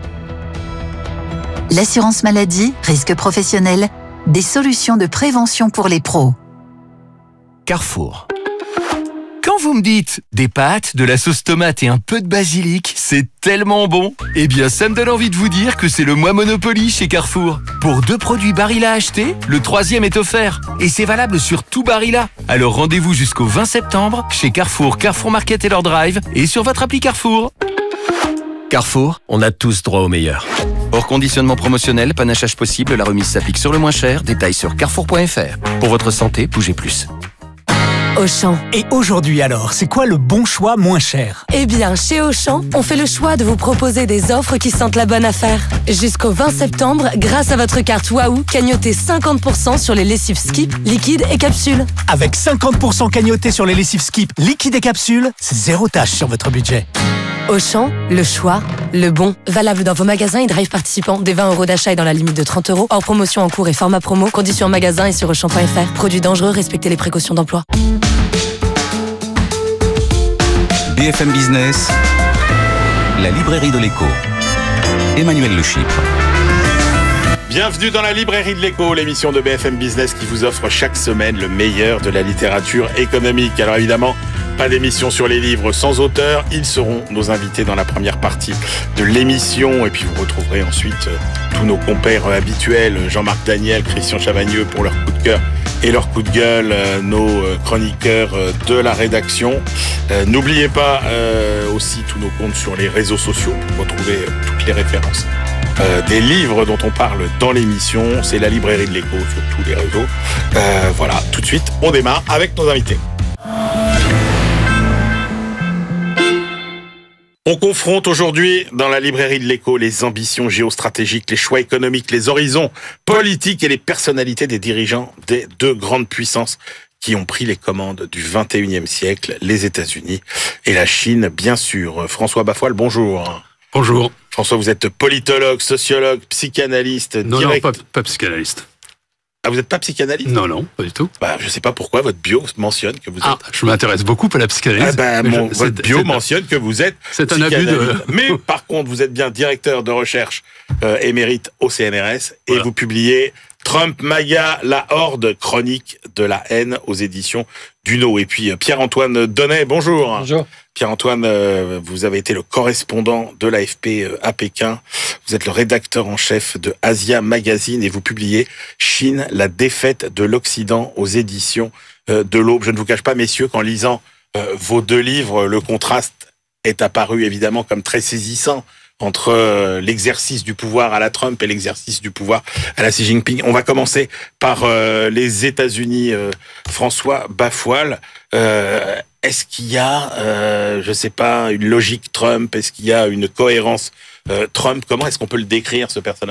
L'assurance maladie, risque professionnel, des solutions de prévention pour les pros. Carrefour. Quand vous me dites des pâtes, de la sauce tomate et un peu de basilic, c'est tellement bon. Eh bien, ça me donne envie de vous dire que c'est le mois Monopoly chez Carrefour. Pour deux produits Barilla achetés, le troisième est offert. Et c'est valable sur tout Barilla. Alors rendez-vous jusqu'au vingt septembre chez Carrefour, Carrefour Market et leur drive et sur votre appli Carrefour. Carrefour, on a tous droit au meilleur. Hors conditionnement promotionnel, panachage possible, la remise s'applique sur le moins cher. Détails sur carrefour point f r. Pour votre santé, bougez plus. Auchan. Et aujourd'hui alors, c'est quoi le bon choix moins cher ? Eh bien, chez Auchan, on fait le choix de vous proposer des offres qui sentent la bonne affaire. Jusqu'au vingt septembre, grâce à votre carte Waouh, cagnotez cinquante pour cent sur les lessives Skip, liquides et capsules. Avec cinquante pour cent cagnotés sur les lessives Skip, liquides et capsules, c'est zéro tâche sur votre budget. Auchan, le choix, le bon. Valable dans vos magasins et drive participants. Des vingt euros d'achat et dans la limite de trente euros. Hors promotion en cours et format promo. Conditions en magasin et sur auchan point f r. Produits dangereux, respectez les précautions d'emploi. B F M Business, la librairie de l'écho. Emmanuel Le Chypre. Bienvenue dans la librairie de l'écho, l'émission de B F M Business qui vous offre chaque semaine le meilleur de la littérature économique. Alors évidemment, pas d'émission sur les livres sans auteur. Ils seront nos invités dans la première partie de l'émission. Et puis vous retrouverez ensuite tous nos compères habituels, Jean-Marc Daniel, Christian Chavagneux pour leur coup de cœur et leur coup de gueule, nos chroniqueurs de la rédaction. Euh, n'oubliez pas euh, aussi tous nos comptes sur les réseaux sociaux pour retrouver toutes les références euh, des livres dont on parle dans l'émission. C'est la librairie de l'écho sur tous les réseaux. Euh, voilà, tout de suite, on démarre avec nos invités. On confronte aujourd'hui dans la librairie de l'Écho les ambitions géostratégiques, les choix économiques, les horizons politiques et les personnalités des dirigeants des deux grandes puissances qui ont pris les commandes du vingt et unième siècle, les États-Unis et la Chine, bien sûr. François Bafoile, bonjour. Bonjour. François, vous êtes politologue, sociologue, psychanalyste. Non, direct... non, pas, pas psychanalyste. Ah, vous n'êtes pas psychanalyste ? Non, non, pas du tout. Bah, je ne sais pas pourquoi votre bio mentionne que vous êtes... Ah, je m'intéresse beaucoup à la psychanalyse. Ah bah, mon, je, votre bio mentionne que vous êtes C'est un abus de... Mais par contre, vous êtes bien directeur de recherche euh, émérite au C N R S et voilà. Vous publiez Trump, MAGA, la horde, chronique de la haine aux éditions Duno. Et puis Pierre-Antoine Donnet, bonjour. Bonjour. Pierre-Antoine, euh, vous avez été le correspondant de l'A F P euh, à Pékin. Vous êtes le rédacteur en chef de Asia Magazine et vous publiez Chine, la défaite de l'Occident aux éditions euh, de l'Aube. Je ne vous cache pas, messieurs, qu'en lisant euh, vos deux livres, le contraste est apparu évidemment comme très saisissant entre euh, l'exercice du pouvoir à la Trump et l'exercice du pouvoir à la Xi Jinping. On va commencer par euh, les États-Unis. Euh, François Bafoile, euh, est-ce qu'il y a, euh, je sais pas, une logique Trump ? Est-ce qu'il y a une cohérence euh, Trump ? Comment est-ce qu'on peut le décrire, ce personnage ?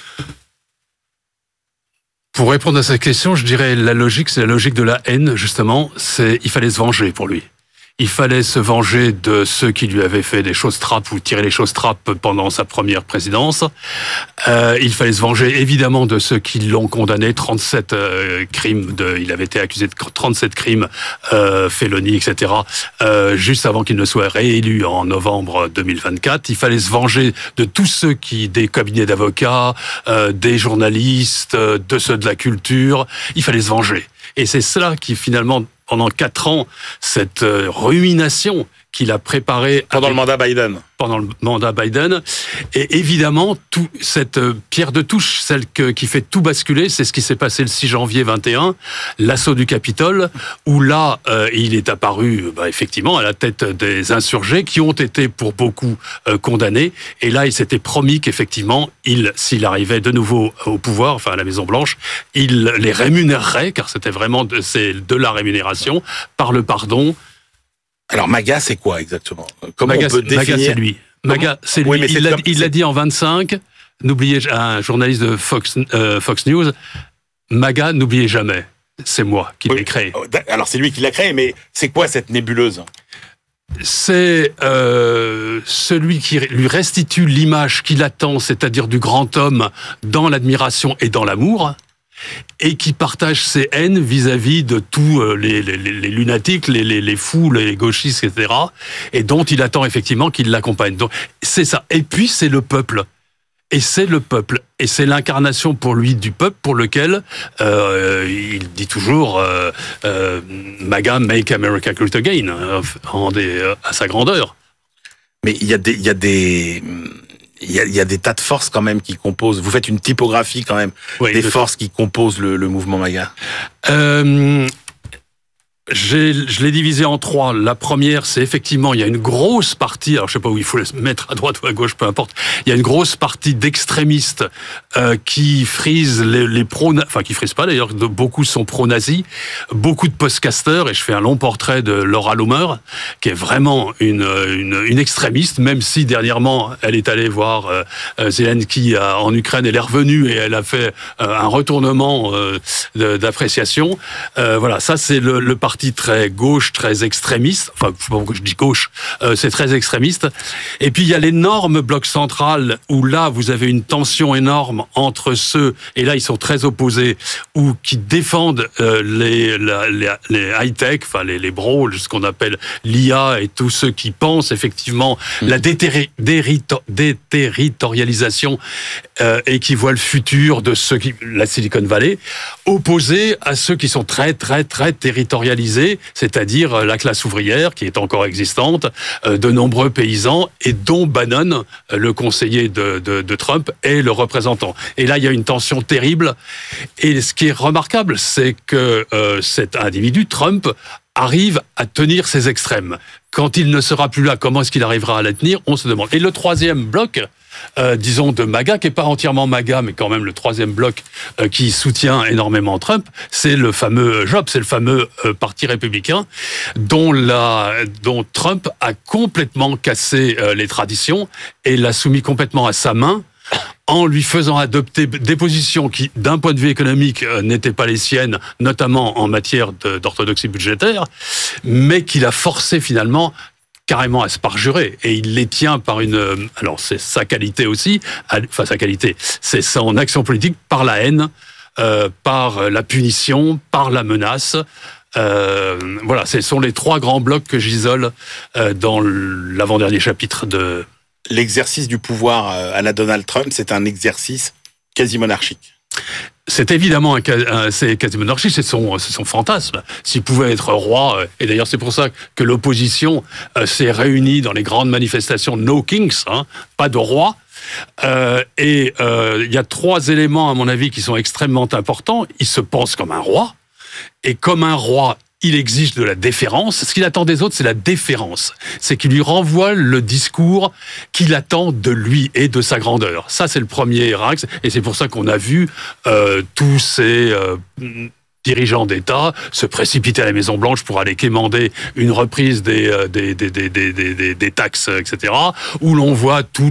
Pour répondre à cette question, je dirais la logique, c'est la logique de la haine, justement. C'est il fallait se venger pour lui. Il fallait se venger de ceux qui lui avaient fait des choses trappes ou tiré les choses trappes pendant sa première présidence. Euh, il fallait se venger évidemment de ceux qui l'ont condamné, trente-sept euh, crimes, de, il avait été accusé de trente-sept crimes, euh, félonie, et cetera, euh, juste avant qu'il ne soit réélu en novembre deux mille vingt-quatre. Il fallait se venger de tous ceux qui, des cabinets d'avocats, euh, des journalistes, euh, de ceux de la culture. Il fallait se venger. Et c'est cela qui finalement, pendant quatre ans, cette euh, ruination qu'il a préparée pendant avec, le mandat Biden. Pendant le mandat Biden, et évidemment tout cette euh, pierre de touche, celle que, qui fait tout basculer, c'est ce qui s'est passé le six janvier vingt et un, l'assaut du Capitole, où là euh, il est apparu bah, effectivement à la tête des insurgés qui ont été pour beaucoup euh, condamnés, et là il s'était promis qu'effectivement il, s'il arrivait de nouveau au pouvoir, enfin à la Maison Blanche, il les rémunérerait, car c'était vraiment de, c'est de la rémunération par le pardon. Alors MAGA, c'est quoi exactement ? Comment MAGA, on peut définir ? MAGA, c'est lui. MAGA, c'est lui. Oui, il l'a, il l'a dit en vingt-cinq. N'oubliez, un journaliste de Fox, euh, Fox News, MAGA, n'oubliez jamais. C'est moi qui oui. l'ai créé. Alors c'est lui qui l'a créé, mais c'est quoi cette nébuleuse ? C'est euh, celui qui lui restitue l'image qu'il attend, c'est-à-dire du grand homme dans l'admiration et dans l'amour, et qui partage ses haines vis-à-vis de tous les, les, les lunatiques, les, les, les fous, les gauchistes, et cetera, et dont il attend effectivement qu'il l'accompagne. Donc c'est ça. Et puis c'est le peuple. Et c'est le peuple. Et c'est l'incarnation pour lui du peuple pour lequel euh, il dit toujours euh, euh, MAGA, Make America Great Again, en des, à sa grandeur. Mais il y a des... Il y a des... Il y, a, il y a des tas de forces quand même qui composent. Vous faites une typographie quand même oui, des forces qui composent le, le mouvement MAGA. Euh, j'ai, je l'ai divisé en trois. La première, c'est effectivement, il y a une grosse partie, alors je sais pas où il faut le mettre, à droite ou à gauche, peu importe, il y a une grosse partie d'extrémistes euh, qui frisent les, les pro, enfin qui frisent pas d'ailleurs, beaucoup sont pro-nazis, beaucoup de podcasters, et je fais un long portrait de Laura Loomer, qui est vraiment une, une, une extrémiste, même si dernièrement, elle est allée voir euh, Zelensky en Ukraine, elle est revenue et elle a fait euh, un retournement euh, de, d'appréciation. Euh, voilà, ça c'est le, le parti très gauche, très extrémiste, enfin, je sais pas pourquoi je dis gauche, euh, c'est très extrémiste. Et puis, il y a l'énorme bloc central, où là, vous avez une tension énorme entre ceux, et là, ils sont très opposés, ou qui défendent euh, les, la, les, les high-tech, enfin, les, les bros, ce qu'on appelle l'I A, et tous ceux qui pensent, effectivement, mmh. la déterri- dérito- déterritorialisation, euh, et qui voient le futur de ceux qui, la Silicon Valley, opposés à ceux qui sont très, très, très territorialisés, c'est-à-dire la classe ouvrière qui est encore existante, de nombreux paysans, et dont Bannon, le conseiller de, de, de Trump, est le représentant. Et là, il y a une tension terrible. Et ce qui est remarquable, c'est que euh, cet individu, Trump, arrive à tenir ses extrêmes. Quand il ne sera plus là, comment est-ce qu'il arrivera à la tenir ? On se demande. Et le troisième bloc, euh, disons, de MAGA, qui n'est pas entièrement MAGA, mais quand même le troisième bloc euh, qui soutient énormément Trump, c'est le fameux J O P, c'est le fameux euh, parti républicain, dont, la, dont Trump a complètement cassé euh, les traditions et l'a soumis complètement à sa main, en lui faisant adopter des positions qui, d'un point de vue économique, euh, n'étaient pas les siennes, notamment en matière de, d'orthodoxie budgétaire, mais qu'il a forcé finalement carrément à se parjurer. Et il les tient par une... Alors, c'est sa qualité aussi, enfin sa qualité, c'est son action politique par la haine, euh, par la punition, par la menace. Euh, voilà, ce sont les trois grands blocs que j'isole euh, dans l'avant-dernier chapitre de... L'exercice du pouvoir à la Donald Trump, c'est un exercice quasi monarchique. C'est évidemment un, un, c'est quasi monarchique, c'est son, c'est son fantasme. S'il pouvait être roi, et d'ailleurs c'est pour ça que l'opposition euh, s'est réunie dans les grandes manifestations No Kings, hein, pas de roi. Euh, et il euh, y a trois éléments à mon avis qui sont extrêmement importants. Il se pense comme un roi, et comme un roi, il exige de la déférence. Ce qu'il attend des autres, c'est la déférence. C'est qu'il lui renvoie le discours qu'il attend de lui et de sa grandeur. Ça, c'est le premier axe. Et c'est pour ça qu'on a vu euh, tous ces euh, dirigeants d'État se précipiter à la Maison-Blanche pour aller quémander une reprise des, des, des, des, des, des, des taxes, et cetera, où l'on voit tout